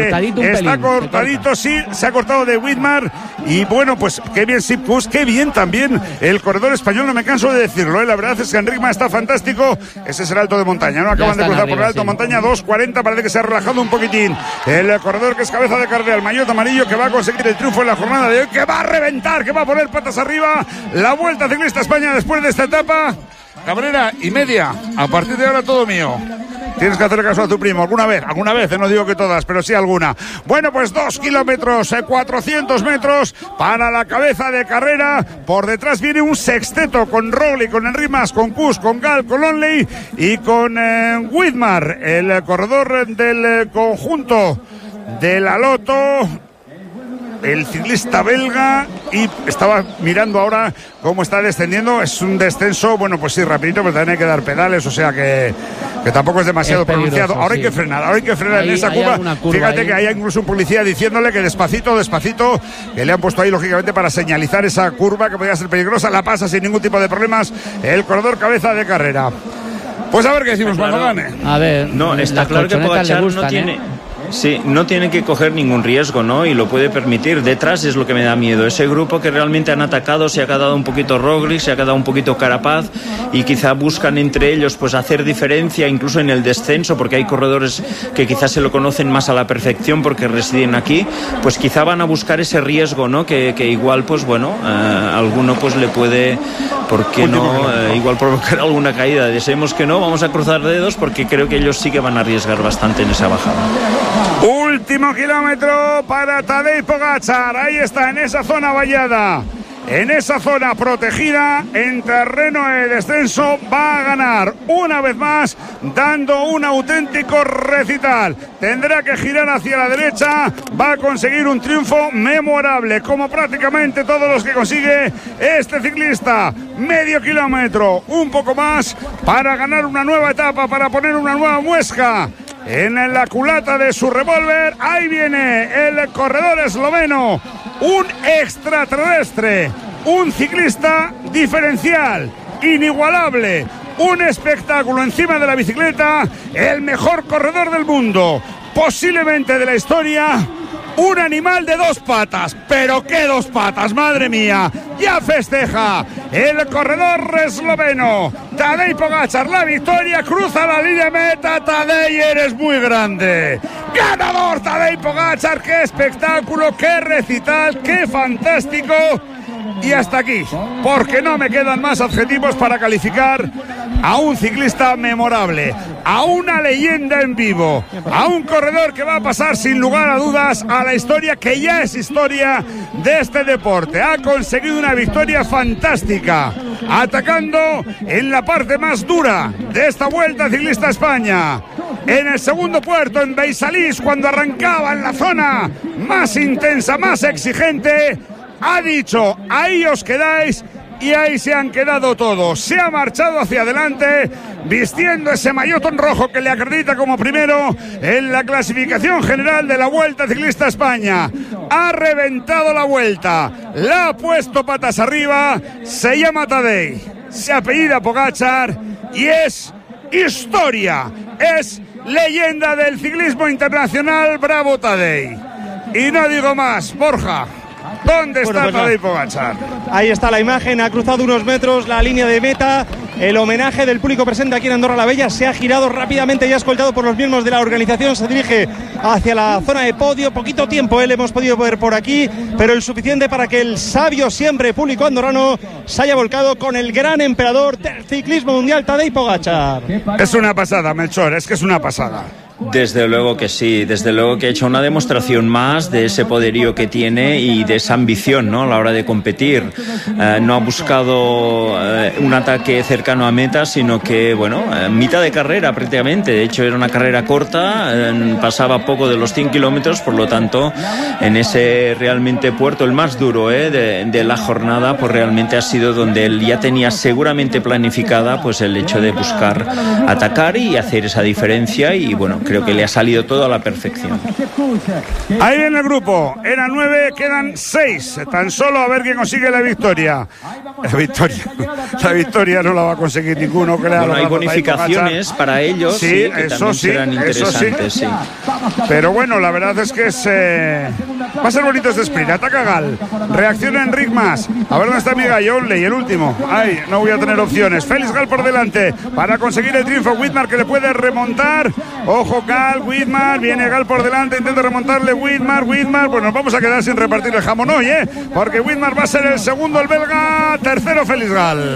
B: está cortadito, sí, se ha cortado de Widmar. Y bueno, pues qué bien Sepp Kuss, qué bien también el corredor español, no me canso de decirlo, La verdad es que Enric Mas está fantástico. Ese es el alto de montaña, ¿no? Acaban de cruzar por el alto de montaña, 2:40, parece que se ha relajado un poquitín el corredor que es cabeza de carrera, el maillot amarillo, que va a conseguir el triunfo en la jornada de hoy, que va a reventar, que va a poner patas arriba la Vuelta Ciclista a España después de esta etapa. Cabrera y media, a partir de ahora todo mío. Tienes que hacer caso a tu primo, alguna vez, no digo que todas, pero sí alguna. Bueno, pues 2 kilómetros, 400 metros para la cabeza de carrera. Por detrás viene un sexteto con Roglic, con Enric Mas, con Kuss, con Gal, con Onley y con Widmar, el corredor del conjunto de la Lotto, el ciclista belga. y estaba mirando ahora cómo está descendiendo. Es un descenso, bueno, pues sí, rapidito, pero también hay que dar pedales, o sea que tampoco es demasiado pronunciado. Ahora hay que frenar, en esa curva. Fíjate que hay incluso un policía diciéndole que despacito, que le han puesto ahí lógicamente para señalizar esa curva que podría ser peligrosa. La pasa sin ningún tipo de problemas el corredor cabeza de carrera. Pues a ver qué decimos cuando gane.
A: A ver,
C: no, está claro que Pogačar no tiene... Sí, no tiene que coger ningún riesgo, ¿no? Y lo puede permitir. Detrás es lo que me da miedo. Ese grupo que realmente han atacado, se ha quedado un poquito Roglic, se ha quedado un poquito Carapaz y quizá buscan entre ellos pues hacer diferencia incluso en el descenso, porque hay corredores que quizás se lo conocen más a la perfección porque residen aquí, pues quizá van a buscar ese riesgo, ¿no? Que igual, pues bueno, alguno pues le puede, ¿por qué no? Igual provocar alguna caída. Deseemos que no, vamos a cruzar dedos porque creo que ellos sí que van a arriesgar bastante en esa bajada.
B: Último kilómetro para Tadej Pogačar. Ahí está, en esa zona vallada, en esa zona protegida, en terreno de descenso. Va a ganar una vez más, dando un auténtico recital. Tendrá que girar hacia la derecha. Va a conseguir un triunfo memorable, como prácticamente todos los que consigue este ciclista. Medio kilómetro, un poco más, para ganar una nueva etapa, para poner una nueva muesca en la culata de su revólver. Ahí viene el corredor esloveno, un extraterrestre, un ciclista diferencial, inigualable, un espectáculo encima de la bicicleta, el mejor corredor del mundo, posiblemente de la historia. Un animal de dos patas, pero qué dos patas, madre mía. Ya festeja el corredor esloveno Tadej Pogačar la victoria, cruza la línea de meta. Tadej, eres muy grande. Ganador Tadej Pogačar, qué espectáculo, qué recital, qué fantástico. Y hasta aquí, porque no me quedan más adjetivos para calificar a un ciclista memorable, a una leyenda en vivo, a un corredor que va a pasar sin lugar a dudas a la historia, que ya es historia de este deporte. Ha conseguido una victoria fantástica, atacando en la parte más dura de esta Vuelta Ciclista a España. En el segundo puerto, en Beisalís, cuando arrancaba en la zona más intensa, más exigente, ha dicho, ahí os quedáis, y ahí se han quedado todos. Se ha marchado hacia adelante, vistiendo ese maillotón rojo que le acredita como primero en la clasificación general de la Vuelta Ciclista a España. Ha reventado la vuelta, la ha puesto patas arriba, se llama Tadej, se apellida Pogačar y es historia, es leyenda del ciclismo internacional. Bravo Tadej. Y no digo más, Borja. ¿Dónde está Tadej Pogačar?
D: Ahí está la imagen, ha cruzado unos metros la línea de meta. El homenaje del público presente aquí en Andorra la Bella se ha girado rápidamente y ha escoltado por los miembros de la organización. Se dirige hacia la zona de podio. Poquito tiempo le hemos podido ver por aquí, pero el suficiente para que el sabio siempre público andorrano se haya volcado con el gran emperador del ciclismo mundial, Tadej Pogačar.
B: Es una pasada, Melchor, es que es una pasada.
C: Desde luego que sí, desde luego que ha hecho una demostración más de ese poderío que tiene y de esa ambición, ¿no?, a la hora de competir. No ha buscado un ataque cercano a meta, sino que, bueno, mitad de carrera prácticamente. De hecho, era una carrera corta, pasaba poco de los 100 kilómetros, por lo tanto, en ese realmente puerto, el más duro de la jornada, pues realmente ha sido donde él ya tenía seguramente planificada pues el hecho de buscar atacar y hacer esa diferencia, y bueno, creo que le ha salido todo a la perfección.
B: Ahí viene el grupo, eran 9, quedan 6, tan solo a ver quién consigue la victoria. La victoria no la va a conseguir ninguno.
C: Bueno, hay bonificaciones para ellos, sí, que eso sí, serán interesantes, sí.
B: Pero bueno, la verdad es que va a ser bonito este sprint. Ataca Gal, reacciona Enric Mas, a ver dónde está mi gallo Onley, el último. Ay, no voy a tener opciones. Félix Gal por delante para conseguir el triunfo. Whitmar, que le puede remontar. Ojo Gal, Whitmar, viene Gal por delante, intenta remontarle Whitmar, pues nos vamos a quedar sin repartir el jamón hoy, porque Whitmar va a ser el segundo, el belga, tercero Félix Gal.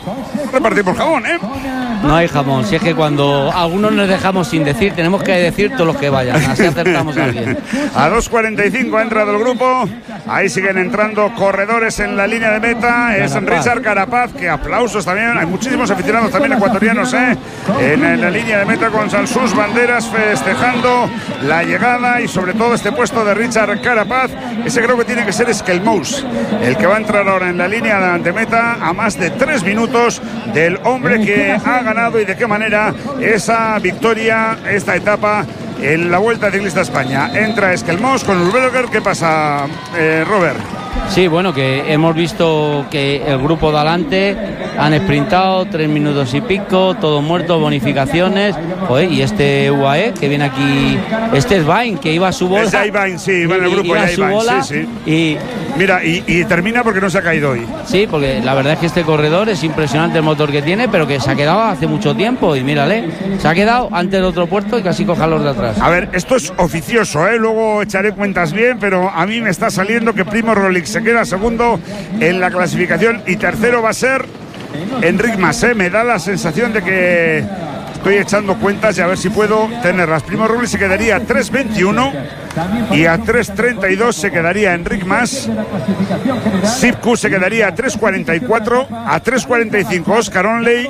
B: repartimos jamón, ¿eh?
A: No hay jamón, si es que cuando algunos nos dejamos sin decir, tenemos que decir todos los que vayan, así acertamos a alguien.
B: A 2:45 ha entrado el grupo, ahí siguen entrando corredores en la línea de meta, es Richard Carapaz, que aplausos también, hay muchísimos aficionados también ecuatorianos, en la línea de meta con sus banderas festejando la llegada y sobre todo este puesto de Richard Carapaz. Ese creo que tiene que ser Skelmous, el que va a entrar ahora en la línea de meta a más de 3 minutos del hombre que ha ganado y de qué manera esa victoria, esta etapa en la Vuelta Ciclista a España. Entra Skelmous con Urberger. ¿Qué pasa, Robert?
A: Sí, bueno, que hemos visto que el grupo de adelante han sprintado 3 minutos y pico, todo muerto, bonificaciones. Joder, y este UAE que viene aquí, este es Vain, que iba a su bola.
B: Es Vain, sí, va en el grupo,
A: iba a su bola,
B: sí.
A: Y
B: mira, y termina porque no se ha caído hoy.
A: Sí, porque la verdad es que este corredor es impresionante el motor que tiene, pero que se ha quedado hace mucho tiempo. Y mírale, se ha quedado antes de otro puerto y casi coja los de atrás.
B: A ver, esto es oficioso, luego echaré cuentas bien, pero a mí me está saliendo que Primo Roglic se queda segundo en la clasificación y tercero va a ser Enric Mas. Me da la sensación de que estoy echando cuentas y a ver si puedo tenerlas. Primo Roglic se quedaría a 3:21 y a 3:32 se quedaría Enric Mas. Sipku se quedaría a 3:44, a 3:45 Oscar Onley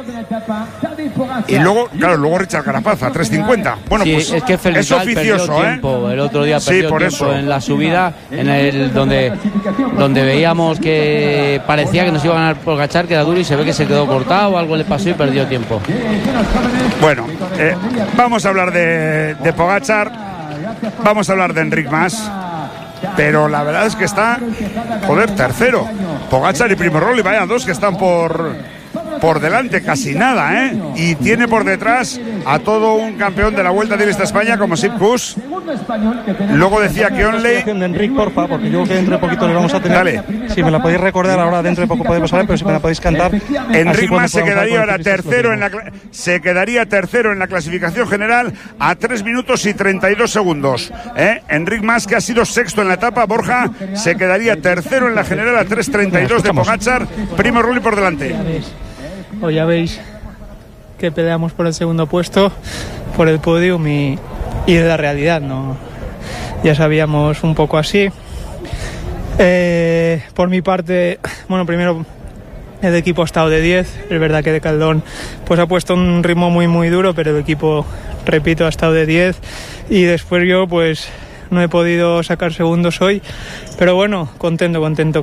B: y luego, claro, luego Richard Carapaz a 3:50. Bueno, sí, pues
A: es que
B: es oficioso,
A: tiempo. El otro día perdió
B: por
A: tiempo
B: eso.
A: En la subida, en el donde veíamos que parecía que nos iban a ganar por Pogačar, que era duro, y se ve que se quedó cortado, algo le pasó y perdió tiempo.
B: Bueno, vamos a hablar de Pogačar, vamos a hablar de Enric Mas, pero la verdad es que está, tercero. Pogačar y Primo Roglic, vaya dos que están por delante, casi nada, y tiene por detrás a todo un campeón de la Vuelta Ciclista a España como Sipkus. Luego decía que Onley
D: de Enric, porfa, porque yo creo que dentro de poquito le vamos a tener.
B: Dale.
D: Si me la podéis recordar ahora, dentro de poco podemos hablar, pero si me la podéis cantar.
B: Enric Mas se quedaría ahora tercero en la clasificación general a 3 minutos y 32 segundos. Enric Mas, que ha sido sexto en la etapa, Borja, se quedaría tercero en la general a 3:32 de Pogačar. Primo Roglic por delante.
F: Hoy ya veis que peleamos por el segundo puesto, por el podium y de la realidad, ¿no? Ya sabíamos un poco así. Por mi parte, bueno, primero el equipo ha estado de 10, es verdad que de Caldón pues ha puesto un ritmo muy muy duro, pero el equipo, repito, ha estado de 10 y después yo pues no he podido sacar segundos hoy, pero bueno, contento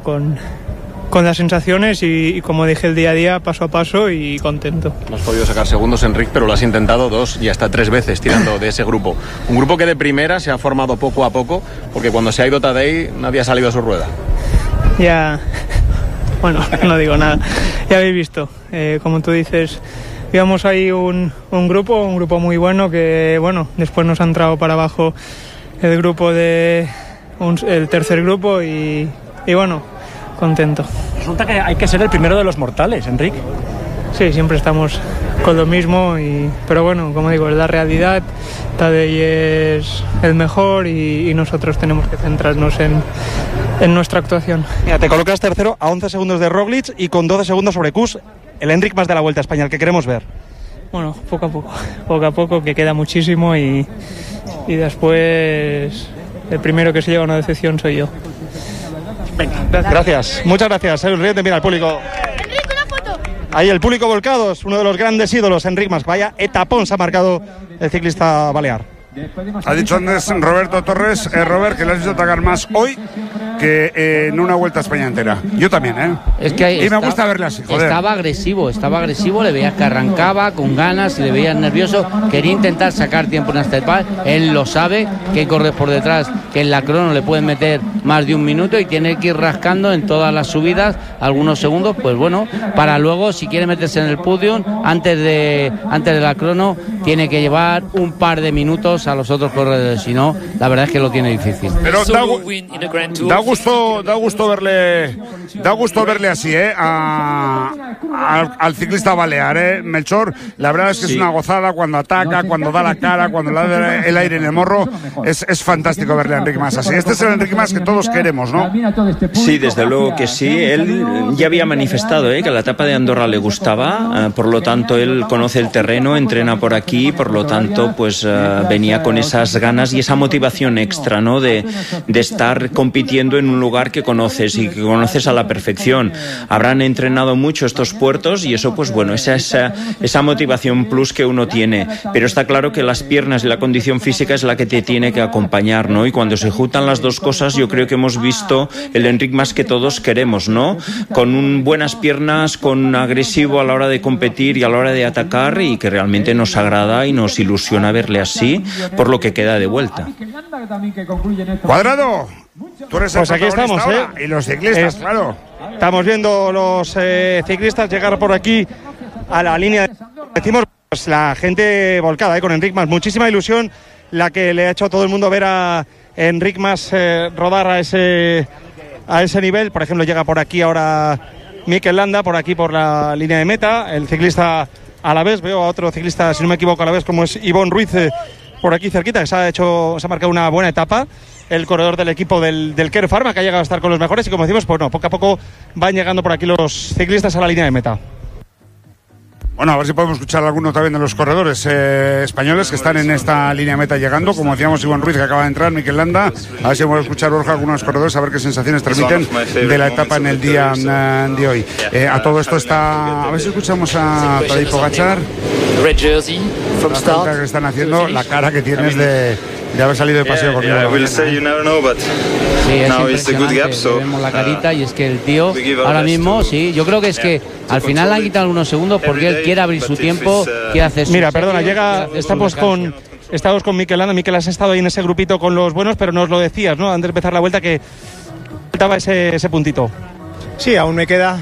F: con las sensaciones y como dije el día a día, paso a paso y contento.
G: No has podido sacar segundos, Enric, pero lo has intentado 2 y hasta 3 veces tirando de ese grupo. Un grupo que de primera se ha formado poco a poco, porque cuando se ha ido Tadej nadie ha salido a su rueda.
F: Ya, bueno, no digo nada, ya habéis visto, como tú dices, íbamos ahí un grupo muy bueno que, bueno, después nos ha entrado para abajo el grupo el tercer grupo y bueno, contento.
H: Resulta que hay que ser el primero de los mortales, Enric.
F: Sí, siempre estamos con lo mismo, pero bueno, como digo, es la realidad. Tadej es el mejor y nosotros tenemos que centrarnos en nuestra actuación.
D: Mira, te colocas tercero a 11 segundos de Roglic y con 12 segundos sobre Kuss, el Enric Mas de la Vuelta a España, el que queremos ver.
F: Bueno, poco a poco, que queda muchísimo y después el primero que se lleva una decepción soy yo.
D: Venga, gracias. Muchas gracias. Ríete, mira, el público.
I: Enric, una foto.
D: Ahí el público volcados, uno de los grandes ídolos, Enric Mas. Vaya etapón se ha marcado el ciclista balear.
B: Ha dicho antes Roberto Torres, Robert, que le has visto atacar más hoy que en una Vuelta a España entera. Yo también,
A: Es que
B: y me gusta verle así, joder.
A: Estaba agresivo, le veías que arrancaba con ganas, le veías nervioso, quería intentar sacar tiempo en esta etapa. Él lo sabe, que corre por detrás, que en la crono le pueden meter más de un minuto y tiene que ir rascando en todas las subidas algunos segundos, pues bueno, para luego, si quiere meterse en el podium, antes de la crono, tiene que llevar un par de minutos a los otros corredores, si no, la verdad es que lo tiene difícil.
B: Pero da gusto gusto verle así, al ciclista balear, Melchor. La verdad es que es una gozada cuando ataca, cuando da la cara, cuando le da el aire en el morro. Es fantástico verle a Enric Mas así. Este es el Enric Mas que todos queremos, ¿no?
C: Sí, desde luego que sí. Él ya había manifestado que la etapa de Andorra le gustaba, por lo tanto él conoce el terreno, entrena por aquí, por lo tanto pues venía con esas ganas y esa motivación extra, ¿no? De estar compitiendo en un lugar que conoces y que conoces a la perfección. Habrán entrenado mucho estos puertos y eso pues bueno, esa motivación plus que uno tiene, pero está claro que las piernas y la condición física es la que te tiene que acompañar, ¿no? Y cuando se juntan las dos cosas yo creo que hemos visto el Enric Mas que todos queremos, ¿no? Con buenas piernas, con agresivo a la hora de competir y a la hora de atacar, y que realmente nos agrada y nos ilusiona verle así por lo que queda de vuelta.
B: Cuadrado, tú eres
D: pues aquí estamos,
B: y los ciclistas, claro.
D: Estamos viendo los ciclistas llegar por aquí a la línea. Decimos pues, la gente volcada con Enric Mas, muchísima ilusión la que le ha hecho a todo el mundo ver a Enric Mas rodar a ese nivel. Por ejemplo, llega por aquí ahora Mikel Landa, por aquí por la línea de meta, el ciclista alavés. Veo a otro ciclista, si no me equivoco, alavés, como es Ivonne Ruiz, por aquí cerquita, que se ha marcado una buena etapa. El corredor del equipo del Care Pharma, que ha llegado a estar con los mejores, y como decimos, pues no, poco a poco van llegando por aquí los ciclistas a la línea de meta.
B: Bueno, a ver si podemos escuchar a alguno también de los corredores españoles que están en esta línea meta llegando. Como decíamos, Ivonne Ruiz, que acaba de entrar, Mikel Landa. A ver si podemos escuchar, Borja, algunos corredores, a ver qué sensaciones transmiten de la etapa en el día de hoy. A todo esto está... A ver si escuchamos a Tadej Pogačar.
I: Red jersey from start.
B: Que están haciendo la cara que tienes de haber salido de paseo conmigo.
A: Sí, es impresionante. Vemos la carita y es que el tío ahora mismo, sí, yo creo que es que al final le han quitado algunos segundos porque él quiere abrir su tiempo, quiere hacer su...
D: Mira, perdona, estamos con Mikel Landa. Mikel, has estado ahí en ese grupito con los buenos, pero nos lo decías, ¿no? Antes de empezar la vuelta, que faltaba ese puntito.
F: Sí, aún me queda,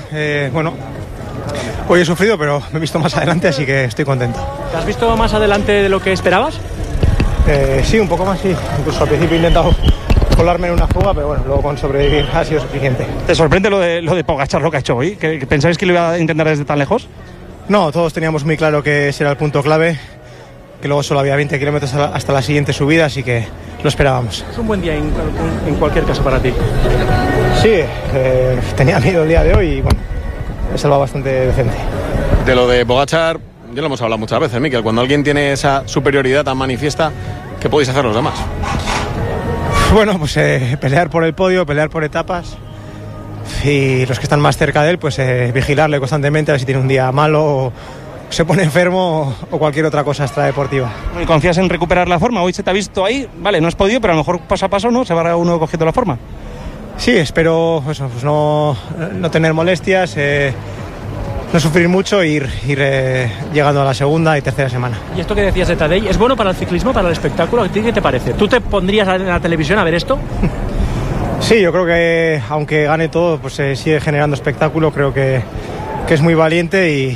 F: hoy he sufrido, pero me he visto más adelante, así que estoy contento.
H: ¿Te has visto más adelante de lo que esperabas?
F: Sí, un poco más, sí. Incluso al principio he intentado colarme en una fuga, pero bueno, luego con sobrevivir ha sido suficiente.
D: ¿Te sorprende lo de Pogačar, lo que ha hecho hoy? ¿Que pensáis que lo iba a intentar desde tan lejos?
F: No, todos teníamos muy claro que ese era el punto clave, que luego solo había 20 kilómetros hasta la siguiente subida, así que lo esperábamos.
H: Es un buen día en cualquier caso para ti.
F: Sí, tenía miedo el día de hoy y bueno, he salvado bastante decente.
G: De lo de Pogačar, ya lo hemos hablado muchas veces, Mikel. Cuando alguien tiene esa superioridad tan manifiesta, ¿qué podéis hacer los demás?
F: Bueno, pues pelear por el podio, pelear por etapas, y los que están más cerca de él, pues vigilarle constantemente a ver si tiene un día malo o se pone enfermo o cualquier otra cosa extradeportiva.
D: ¿Y confías en recuperar la forma? Hoy se te ha visto ahí, vale, no has podido, pero a lo mejor paso a paso, ¿no? Se va uno cogiendo la forma.
F: Sí, espero eso, pues no tener molestias, no sufrir mucho e ir llegando a la segunda y tercera semana.
H: ¿Y esto que decías de Tadej, es bueno para el ciclismo, para el espectáculo? ¿A ti qué te parece? ¿Tú te pondrías en la televisión a ver esto?
F: Sí, yo creo que aunque gane todo, pues sigue generando espectáculo. Creo que es muy valiente y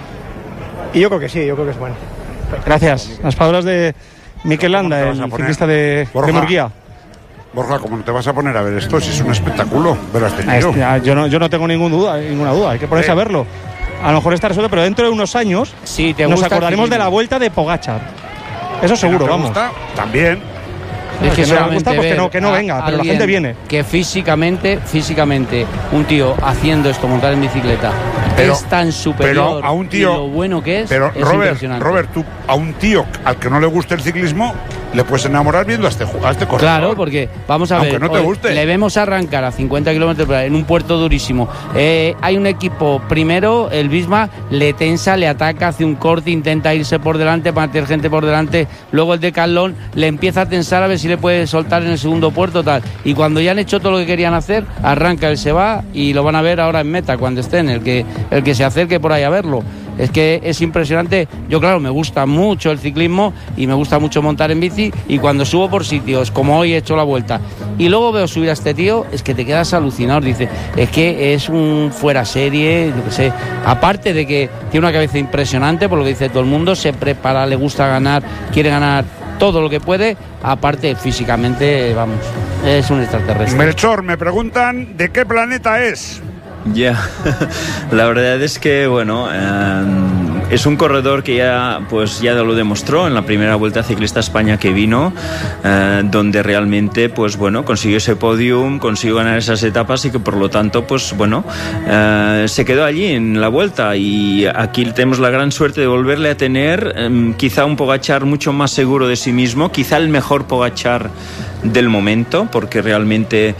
F: yo creo que sí, yo creo que es bueno.
D: Gracias. Las palabras de Mikel Landa, el ciclista de Murguía.
B: Borja, ¿cómo no te vas a poner a ver esto? Si es un espectáculo, pero has tenido.
D: Yo no tengo ninguna duda, hay que ponerse a verlo. A lo mejor está resuelto, pero dentro de unos años
A: sí,
D: nos acordaremos de la vuelta de Pogačar. Eso seguro,
B: ¿no te
D: vamos.
B: Gusta? También.
A: Es que
D: no me gusta, pues que no venga, pero la gente viene.
A: Que físicamente, un tío haciendo esto, montar en bicicleta, es tan superior
B: pero a un tío,
A: y lo bueno que es,
B: pero
A: es impresionante.
B: Robert, tú a un tío al que no le guste el ciclismo le puedes enamorar viendo a este corredor.
A: Claro, porque vamos a ver,
B: aunque no te guste.
A: Le vemos arrancar a 50 kilómetros por hora en un puerto durísimo. Hay un equipo primero, el Visma, le tensa, le ataca, hace un corte, intenta irse por delante para meter gente por delante. Luego el Decathlon le empieza a tensar a ver si le puede soltar en el segundo puerto, tal. Y cuando ya han hecho todo lo que querían hacer, arranca, él se va y lo van a ver ahora en meta cuando estén, el que se acerque por ahí a verlo. Es que es impresionante. Yo, claro, me gusta mucho el ciclismo y me gusta mucho montar en bici, y cuando subo por sitios, como hoy he hecho la vuelta, y luego veo subir a este tío, es que te quedas alucinado. Dice, es que es un fuera serie, yo qué sé. Aparte de que tiene una cabeza impresionante, por lo que dice todo el mundo, se prepara, le gusta ganar, quiere ganar todo lo que puede, aparte físicamente, vamos, es un extraterrestre.
B: Melchor, me preguntan de qué planeta es.
C: Ya, la verdad es que, bueno, es un corredor que ya lo demostró en la primera Vuelta Ciclista a España que vino, donde realmente, pues bueno, consiguió ese podium, consiguió ganar esas etapas y que por lo tanto, pues bueno, se quedó allí en la Vuelta, y aquí tenemos la gran suerte de volverle a tener, quizá un Pogačar mucho más seguro de sí mismo, quizá el mejor Pogačar del momento, porque realmente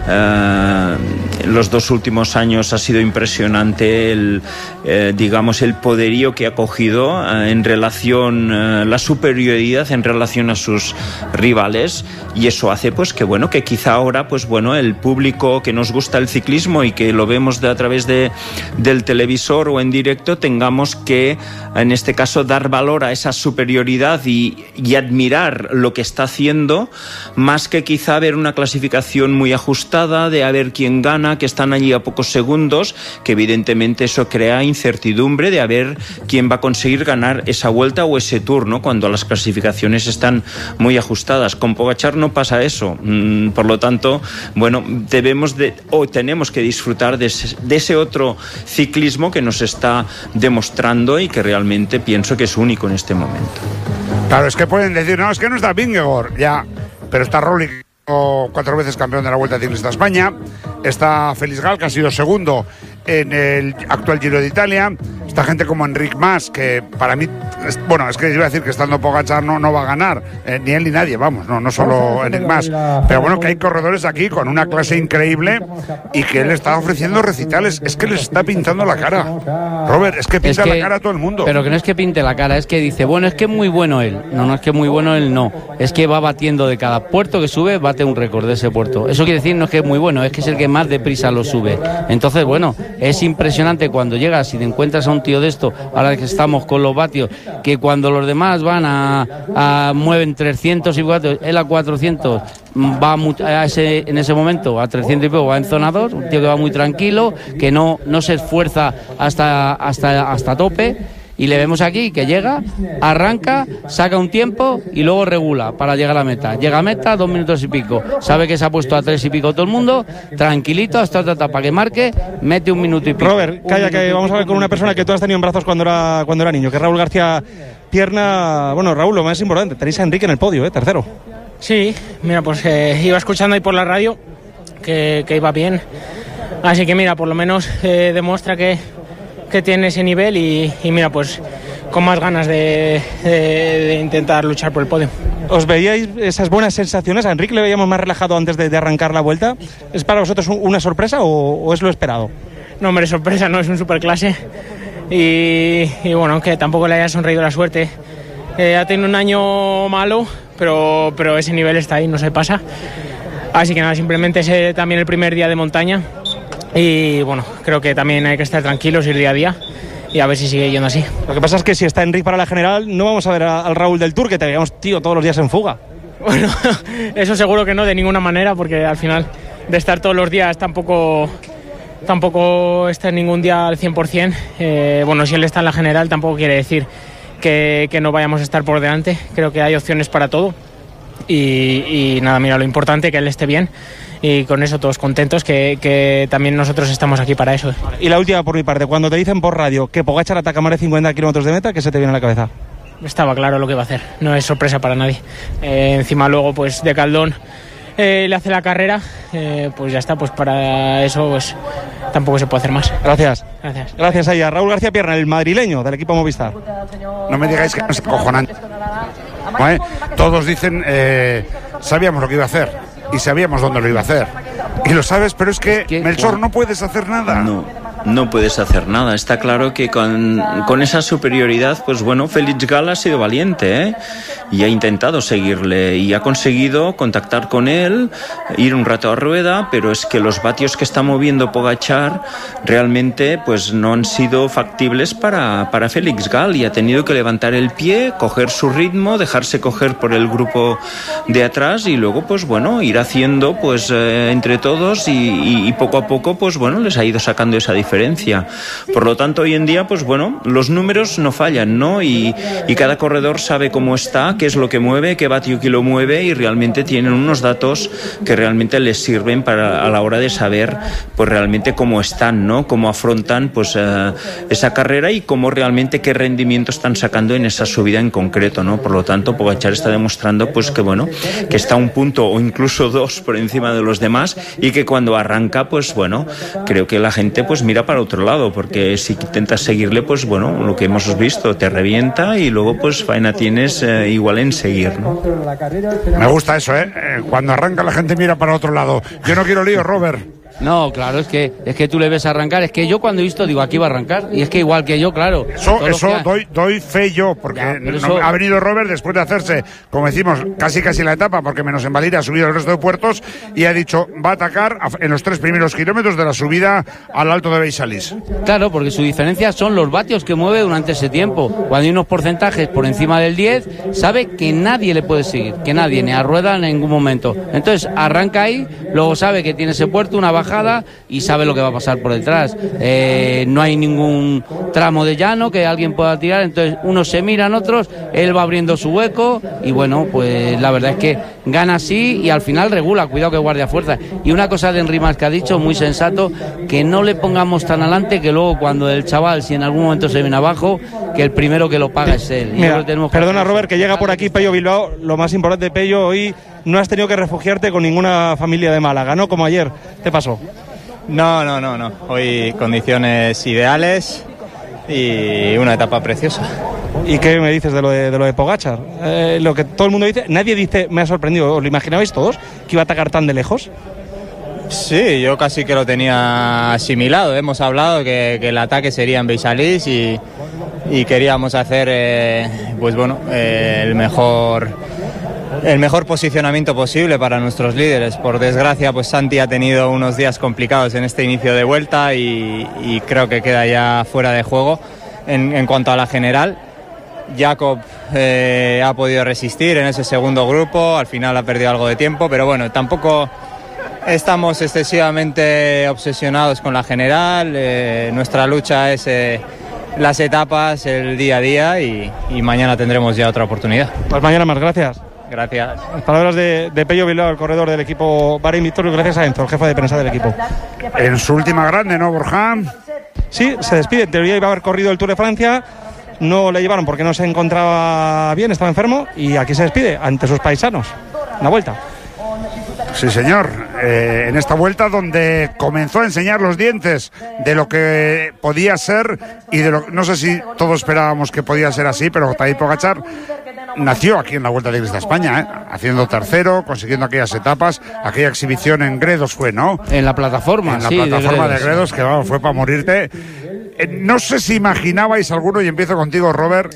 C: los 2 últimos años ha sido impresionante el poderío que ha cogido en relación, la superioridad en relación a sus rivales, y eso hace pues que bueno, que quizá ahora pues bueno, el público que nos gusta el ciclismo y que lo vemos a través del televisor o en directo, tengamos que en este caso dar valor a esa superioridad y admirar lo que está haciendo, más que quizá ver una clasificación muy ajustada de a ver quién gana, que están allí a pocos segundos, que evidentemente eso crea incertidumbre de a ver quién va a conseguir ganar esa vuelta o ese Tour, ¿no? Cuando las clasificaciones están muy ajustadas. Con Pogačar no pasa eso, por lo tanto, bueno, tenemos que disfrutar de ese otro ciclismo que nos está demostrando y que realmente pienso que es único en este momento.
B: Claro, es que pueden decir, no, es que no está Vingegaard, ya, pero está Roglic, 4 veces campeón de la Vuelta Ciclista a España, está Felix Gal, que ha sido segundo en el actual Giro de Italia, está gente como Enric Mas, que para mí, bueno, es que iba a decir que estando Pogačar no va a ganar, ni él ni nadie, vamos, no solo Enric Mas, pero bueno, que hay corredores aquí con una clase increíble y que él está ofreciendo recitales, es que les está pintando la cara, Robert, es que pinta la cara a todo el mundo.
A: Pero que no es que pinte la cara, es que dice, bueno, es que es muy bueno él, no es que muy bueno él, no, es que va batiendo de cada puerto que sube, bate un récord de ese puerto, eso quiere decir no es que es muy bueno, es que es el que más deprisa lo sube, entonces bueno, es impresionante cuando llegas y te encuentras a un tío de esto, ahora que estamos con los vatios, que cuando los demás van a mueven 300 y 400, él a 400 va en ese momento a 300 y poco, va en zona 2, un tío que va muy tranquilo, que no se esfuerza hasta tope. Y le vemos aquí que llega, arranca, saca un tiempo y luego regula para llegar a la meta. Llega a meta 2 minutos y pico. Sabe que se ha puesto a 3 y pico todo el mundo, tranquilito hasta otra etapa que marque, mete 1 minuto y pico.
D: Robert, calla, que vamos a ver con una persona que tú has tenido en brazos cuando era niño, que es Raúl García Pierna. Bueno, Raúl, lo más importante, tenéis a Enrique en el podio, tercero.
J: Sí, mira, pues iba escuchando ahí por la radio que iba bien. Así que mira, por lo menos demuestra que tiene ese nivel y mira, pues con más ganas de intentar luchar por el podio.
D: ¿Os veíais esas buenas sensaciones? A Enrique le veíamos más relajado antes de arrancar la vuelta. ¿Es para vosotros una sorpresa o es lo esperado?
J: No, hombre, sorpresa, no, es un superclase y bueno, que tampoco le haya sonreído la suerte. Ha tenido un año malo, pero ese nivel está ahí, no se pasa. Así que nada, simplemente es también el primer día de montaña. Y bueno, creo que también hay que estar tranquilos, ir día a día y a ver si sigue yendo así.
D: Lo que pasa es que si está Enric para la general, no vamos a ver al Raúl del Tour, que te veíamos, tío, todos los días en fuga.
J: Bueno, eso seguro que no, de ninguna manera, porque al final de estar todos los días tampoco está ningún día al 100%. Bueno, si él está en la general tampoco quiere decir que no vayamos a estar por delante. Creo que hay opciones para todo y nada, mira, lo importante es que él esté bien. Y con eso todos contentos, que también nosotros estamos aquí para eso.
D: Y la última por mi parte, cuando te dicen por radio que Pogačar ataca más de 50 kilómetros de meta, ¿qué se te viene a la cabeza?
J: Estaba claro lo que va a hacer, no es sorpresa para nadie. Encima luego pues de Caldón le hace la carrera, pues ya está, pues para eso pues tampoco se puede hacer más.
D: Gracias. Gracias a Raúl García Pierna, el madrileño del equipo Movistar.
B: No me digáis que no es acojonante. Todos dicen, sabíamos lo que iba a hacer. Y sabíamos dónde lo iba a hacer. Y lo sabes, pero es que, Melchor, no puedes hacer nada.
C: No puedes hacer nada. Está claro que con esa superioridad, pues bueno, Felix Gal ha sido valiente, y ha intentado seguirle y ha conseguido contactar con él, ir un rato a rueda, pero es que los vatios que está moviendo Pogačar realmente pues no han sido factibles para Felix Gal, y ha tenido que levantar el pie, coger su ritmo, dejarse coger por el grupo de atrás y luego pues bueno, ir haciendo pues entre todos y poco a poco pues bueno, les ha ido sacando esa diferencia. diferencia. Por lo tanto, hoy en día, pues bueno, los números no fallan, ¿no? Y cada corredor sabe cómo está, qué es lo que mueve, qué vatio kilo mueve, y realmente tienen unos datos que realmente les sirven a la hora de saber pues realmente cómo están, ¿no? Cómo afrontan pues esa carrera y cómo realmente qué rendimiento están sacando en esa subida en concreto, ¿no? Por lo tanto, Pogačar está demostrando pues que bueno, que está un punto o incluso dos por encima de los demás, y que cuando arranca, pues bueno, creo que la gente pues mira para otro lado, porque si intentas seguirle, pues bueno, lo que hemos visto, te revienta y luego pues faena tienes igual en seguir, ¿no?
B: Me gusta eso, cuando arranca la gente mira para otro lado. Yo no quiero lío, Robert.
A: No, claro, es que tú le ves arrancar. Es que yo cuando he visto digo, aquí va a arrancar. Y es que igual que yo, claro.
B: Eso doy fe yo, porque ha venido Robert después de hacerse, como decimos, casi la etapa, porque menos en Valira ha subido el resto de puertos, y ha dicho, va a atacar en los 3 primeros kilómetros de la subida al Alto de Beixalis.
A: Claro, porque su diferencia son los vatios que mueve durante ese tiempo. Cuando hay unos porcentajes por encima del 10, sabe que nadie le puede seguir, que nadie, ni a rueda en ningún momento. Entonces arranca ahí, luego sabe que tiene ese puerto, una bajada, y sabe lo que va a pasar por detrás. No hay ningún tramo de llano que alguien pueda tirar, entonces unos se miran, otros, él va abriendo su hueco, y bueno, pues la verdad es que gana así y al final regula, cuidado que guardia fuerza. Y una cosa de Henry Mas que ha dicho, muy sensato, que no le pongamos tan adelante, que luego cuando el chaval, si en algún momento se viene abajo, que el primero que lo paga es él.
D: Mira, perdona Robert, que llega por aquí Pello Bilbao. Lo más importante, Pello, hoy no has tenido que refugiarte con ninguna familia de Málaga, ¿no? Como ayer, ¿te pasó?
K: No. Hoy condiciones ideales y una etapa preciosa.
D: ¿Y qué me dices de lo de Pogačar? Lo que todo el mundo dice, nadie dice, me ha sorprendido. ¿Os lo imaginabais todos que iba a atacar tan de lejos?
K: Sí, yo casi que lo tenía asimilado. Hemos hablado que el ataque sería en Beixalis y queríamos hacer pues bueno, el mejor posicionamiento posible para nuestros líderes. Por desgracia, pues Santi ha tenido unos días complicados en este inicio de vuelta y creo que queda ya fuera de juego. En cuanto a la general, Jakob ha podido resistir en ese segundo grupo, al final ha perdido algo de tiempo, pero bueno, tampoco estamos excesivamente obsesionados con la general. Nuestra lucha es las etapas, el día a día, y mañana tendremos ya otra oportunidad.
D: Pues mañana más, gracias.
K: Gracias.
D: Las palabras de Pello Bilbao, el corredor del equipo Bahrein Victoria, gracias a Enzo, el jefe de prensa del equipo.
B: En su última grande, ¿no, Borja?
D: Sí, se despide. En teoría iba a haber corrido el Tour de Francia, no le llevaron porque no se encontraba bien, estaba enfermo, y aquí se despide ante sus paisanos. La vuelta.
B: Sí, señor. En esta vuelta donde comenzó a enseñar los dientes de lo que podía ser y de lo, no sé si todos esperábamos que podía ser así, pero Tadej Pogačar nació aquí en la Vuelta Ciclista España, haciendo tercero, consiguiendo aquellas etapas, aquella exhibición en Gredos fue, ¿no?
A: En la plataforma,
B: en la plataforma de Gredos, que vamos, fue para morirte. No sé si imaginabais alguno, y empiezo contigo, Robert,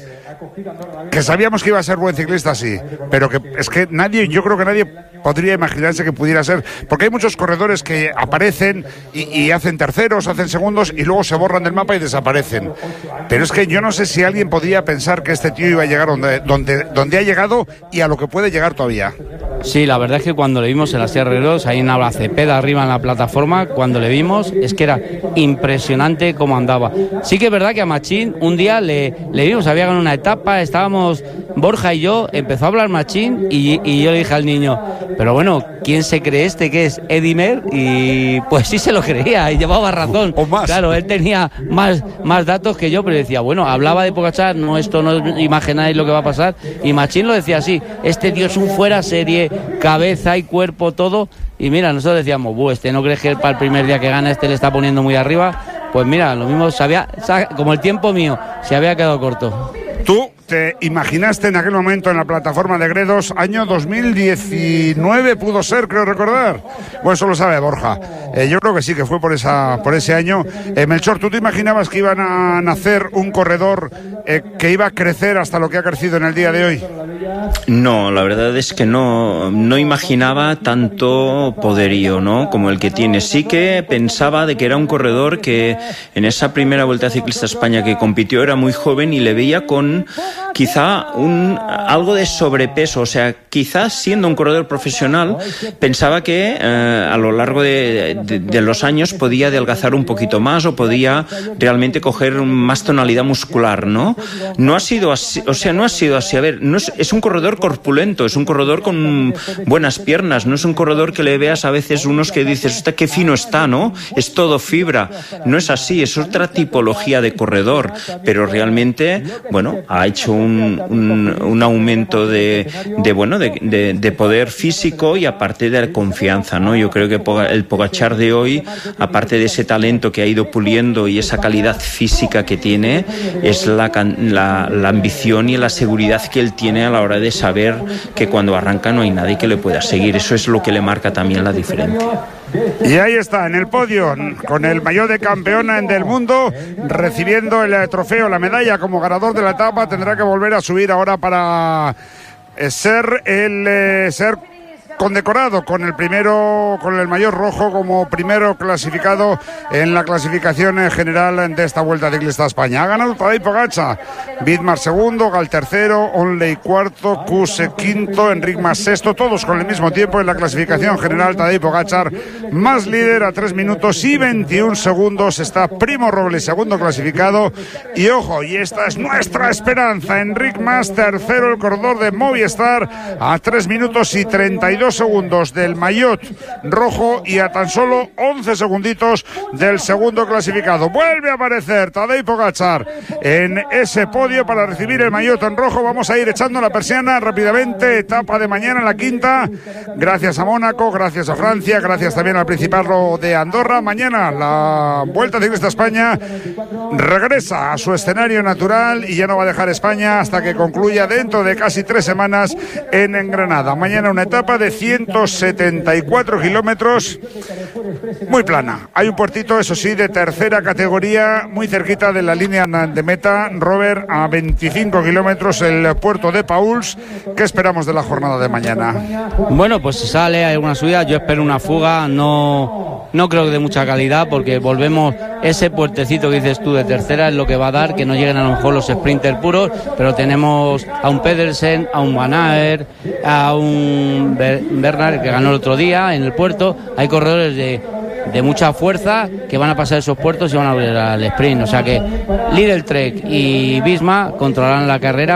B: que sabíamos que iba a ser buen ciclista, sí, pero que es que yo creo que nadie podría imaginarse que pudiera ser, porque hay muchos corredores que aparecen y hacen terceros, hacen segundos y luego se borran del mapa y desaparecen, pero es que yo no sé si alguien podía pensar que este tío iba a llegar donde ha llegado y a lo que puede llegar todavía.
A: Sí, la verdad es que cuando le vimos en la Sierra de Gredos, ahí en la Cepeda arriba en la plataforma, cuando le vimos es que era impresionante cómo andaba. Sí que es verdad que a Machín un día le vimos, había ganado una etapa, estábamos Borja y yo, empezó a hablar Machín y yo le dije al niño, pero bueno, ¿quién se cree este que es Eddy Merckx? Y pues sí se lo creía y llevaba razón.
B: O más.
A: Claro, él tenía más datos que yo, pero decía, bueno, hablaba de Pogačar, esto no imagináis lo que va a pasar, y Machín lo decía así, este tío es un fuera serie, cabeza y cuerpo, todo, y mira, nosotros decíamos, este no crees que para el primer día que gana le está poniendo muy arriba. Pues mira, lo mismo como el tiempo mío, se había quedado corto.
B: ¿Tú te imaginaste en aquel momento en la plataforma de Gredos, año 2019 pudo ser, creo recordar? Bueno, eso lo sabe Borja. Yo creo que sí, que fue por ese año. Melchor, ¿tú te imaginabas que iban a nacer un corredor que iba a crecer hasta lo que ha crecido en el día de hoy?
C: No, la verdad es que no imaginaba tanto poderío, ¿no?, como el que tiene. Sí que pensaba de que era un corredor que en esa primera Vuelta Ciclista España que compitió era muy joven y le veía con quizá algo de sobrepeso. O sea, quizás siendo un corredor profesional pensaba que a lo largo de los años podía adelgazar un poquito más o podía realmente coger más tonalidad muscular, ¿no? No ha sido así, o sea, no ha sido así. A ver, es un corredor corpulento, es un corredor con buenas piernas, no es un corredor que le veas a veces unos que dices, hostia, qué fino está, ¿no? Es todo fibra. No es así, es otra tipología de corredor, pero realmente, bueno, ha hecho un aumento de poder físico y aparte de confianza, ¿no? Yo creo que el Pogačar de hoy, aparte de ese talento que ha ido puliendo y esa calidad física que tiene, es la ambición y la seguridad que él tiene a la hora de saber que cuando arranca no hay nadie que le pueda seguir. Eso es lo que le marca también la diferencia.
B: Y ahí está, en el podio, con el maillot de campeona del mundo, recibiendo el trofeo, la medalla como ganador de la etapa. Tendrá que volver a subir ahora para ser condecorado con el maillot rojo como primero clasificado en la clasificación general de esta Vuelta Ciclista a España. Ha ganado Tadej Pogačar, Vidmar segundo, Gal tercero, Onley cuarto, Kuse quinto, Enric Mas sexto, todos con el mismo tiempo en la clasificación general. Tadej Pogačar más líder a 3 minutos y 21 segundos. Está Primo Roglic segundo clasificado y ojo, y esta es nuestra esperanza, Enric Mas tercero, el corredor de Movistar, a 3 minutos y 32 segundos del maillot rojo y a tan solo 11 segunditos del segundo clasificado. Vuelve a aparecer Tadej Pogačar en ese podio para recibir el maillot en rojo. Vamos a ir echando la persiana rápidamente. Etapa de mañana, la quinta. Gracias a Mónaco, gracias a Francia, gracias también al Principado de Andorra. Mañana la Vuelta Ciclista a España regresa a su escenario natural y ya no va a dejar España hasta que concluya dentro de casi 3 semanas en Granada. Mañana una etapa de 174 kilómetros, muy plana. Hay un puertito, eso sí, de tercera categoría, muy cerquita de la línea de meta, Robert, a 25 kilómetros, el puerto de Pauls. ¿Qué esperamos de la jornada de mañana?
A: Bueno, pues sale, hay una subida, yo espero una fuga, no creo que de mucha calidad, porque volvemos, ese puertecito que dices tú de tercera es lo que va a dar, que no lleguen a lo mejor los sprinters puros, pero tenemos a un Pedersen, a un Van Aert, a un Bernard, que ganó el otro día en el puerto. Hay corredores de mucha fuerza que van a pasar esos puertos y van a volver al sprint, o sea que Lidl Trek y Visma controlarán la carrera.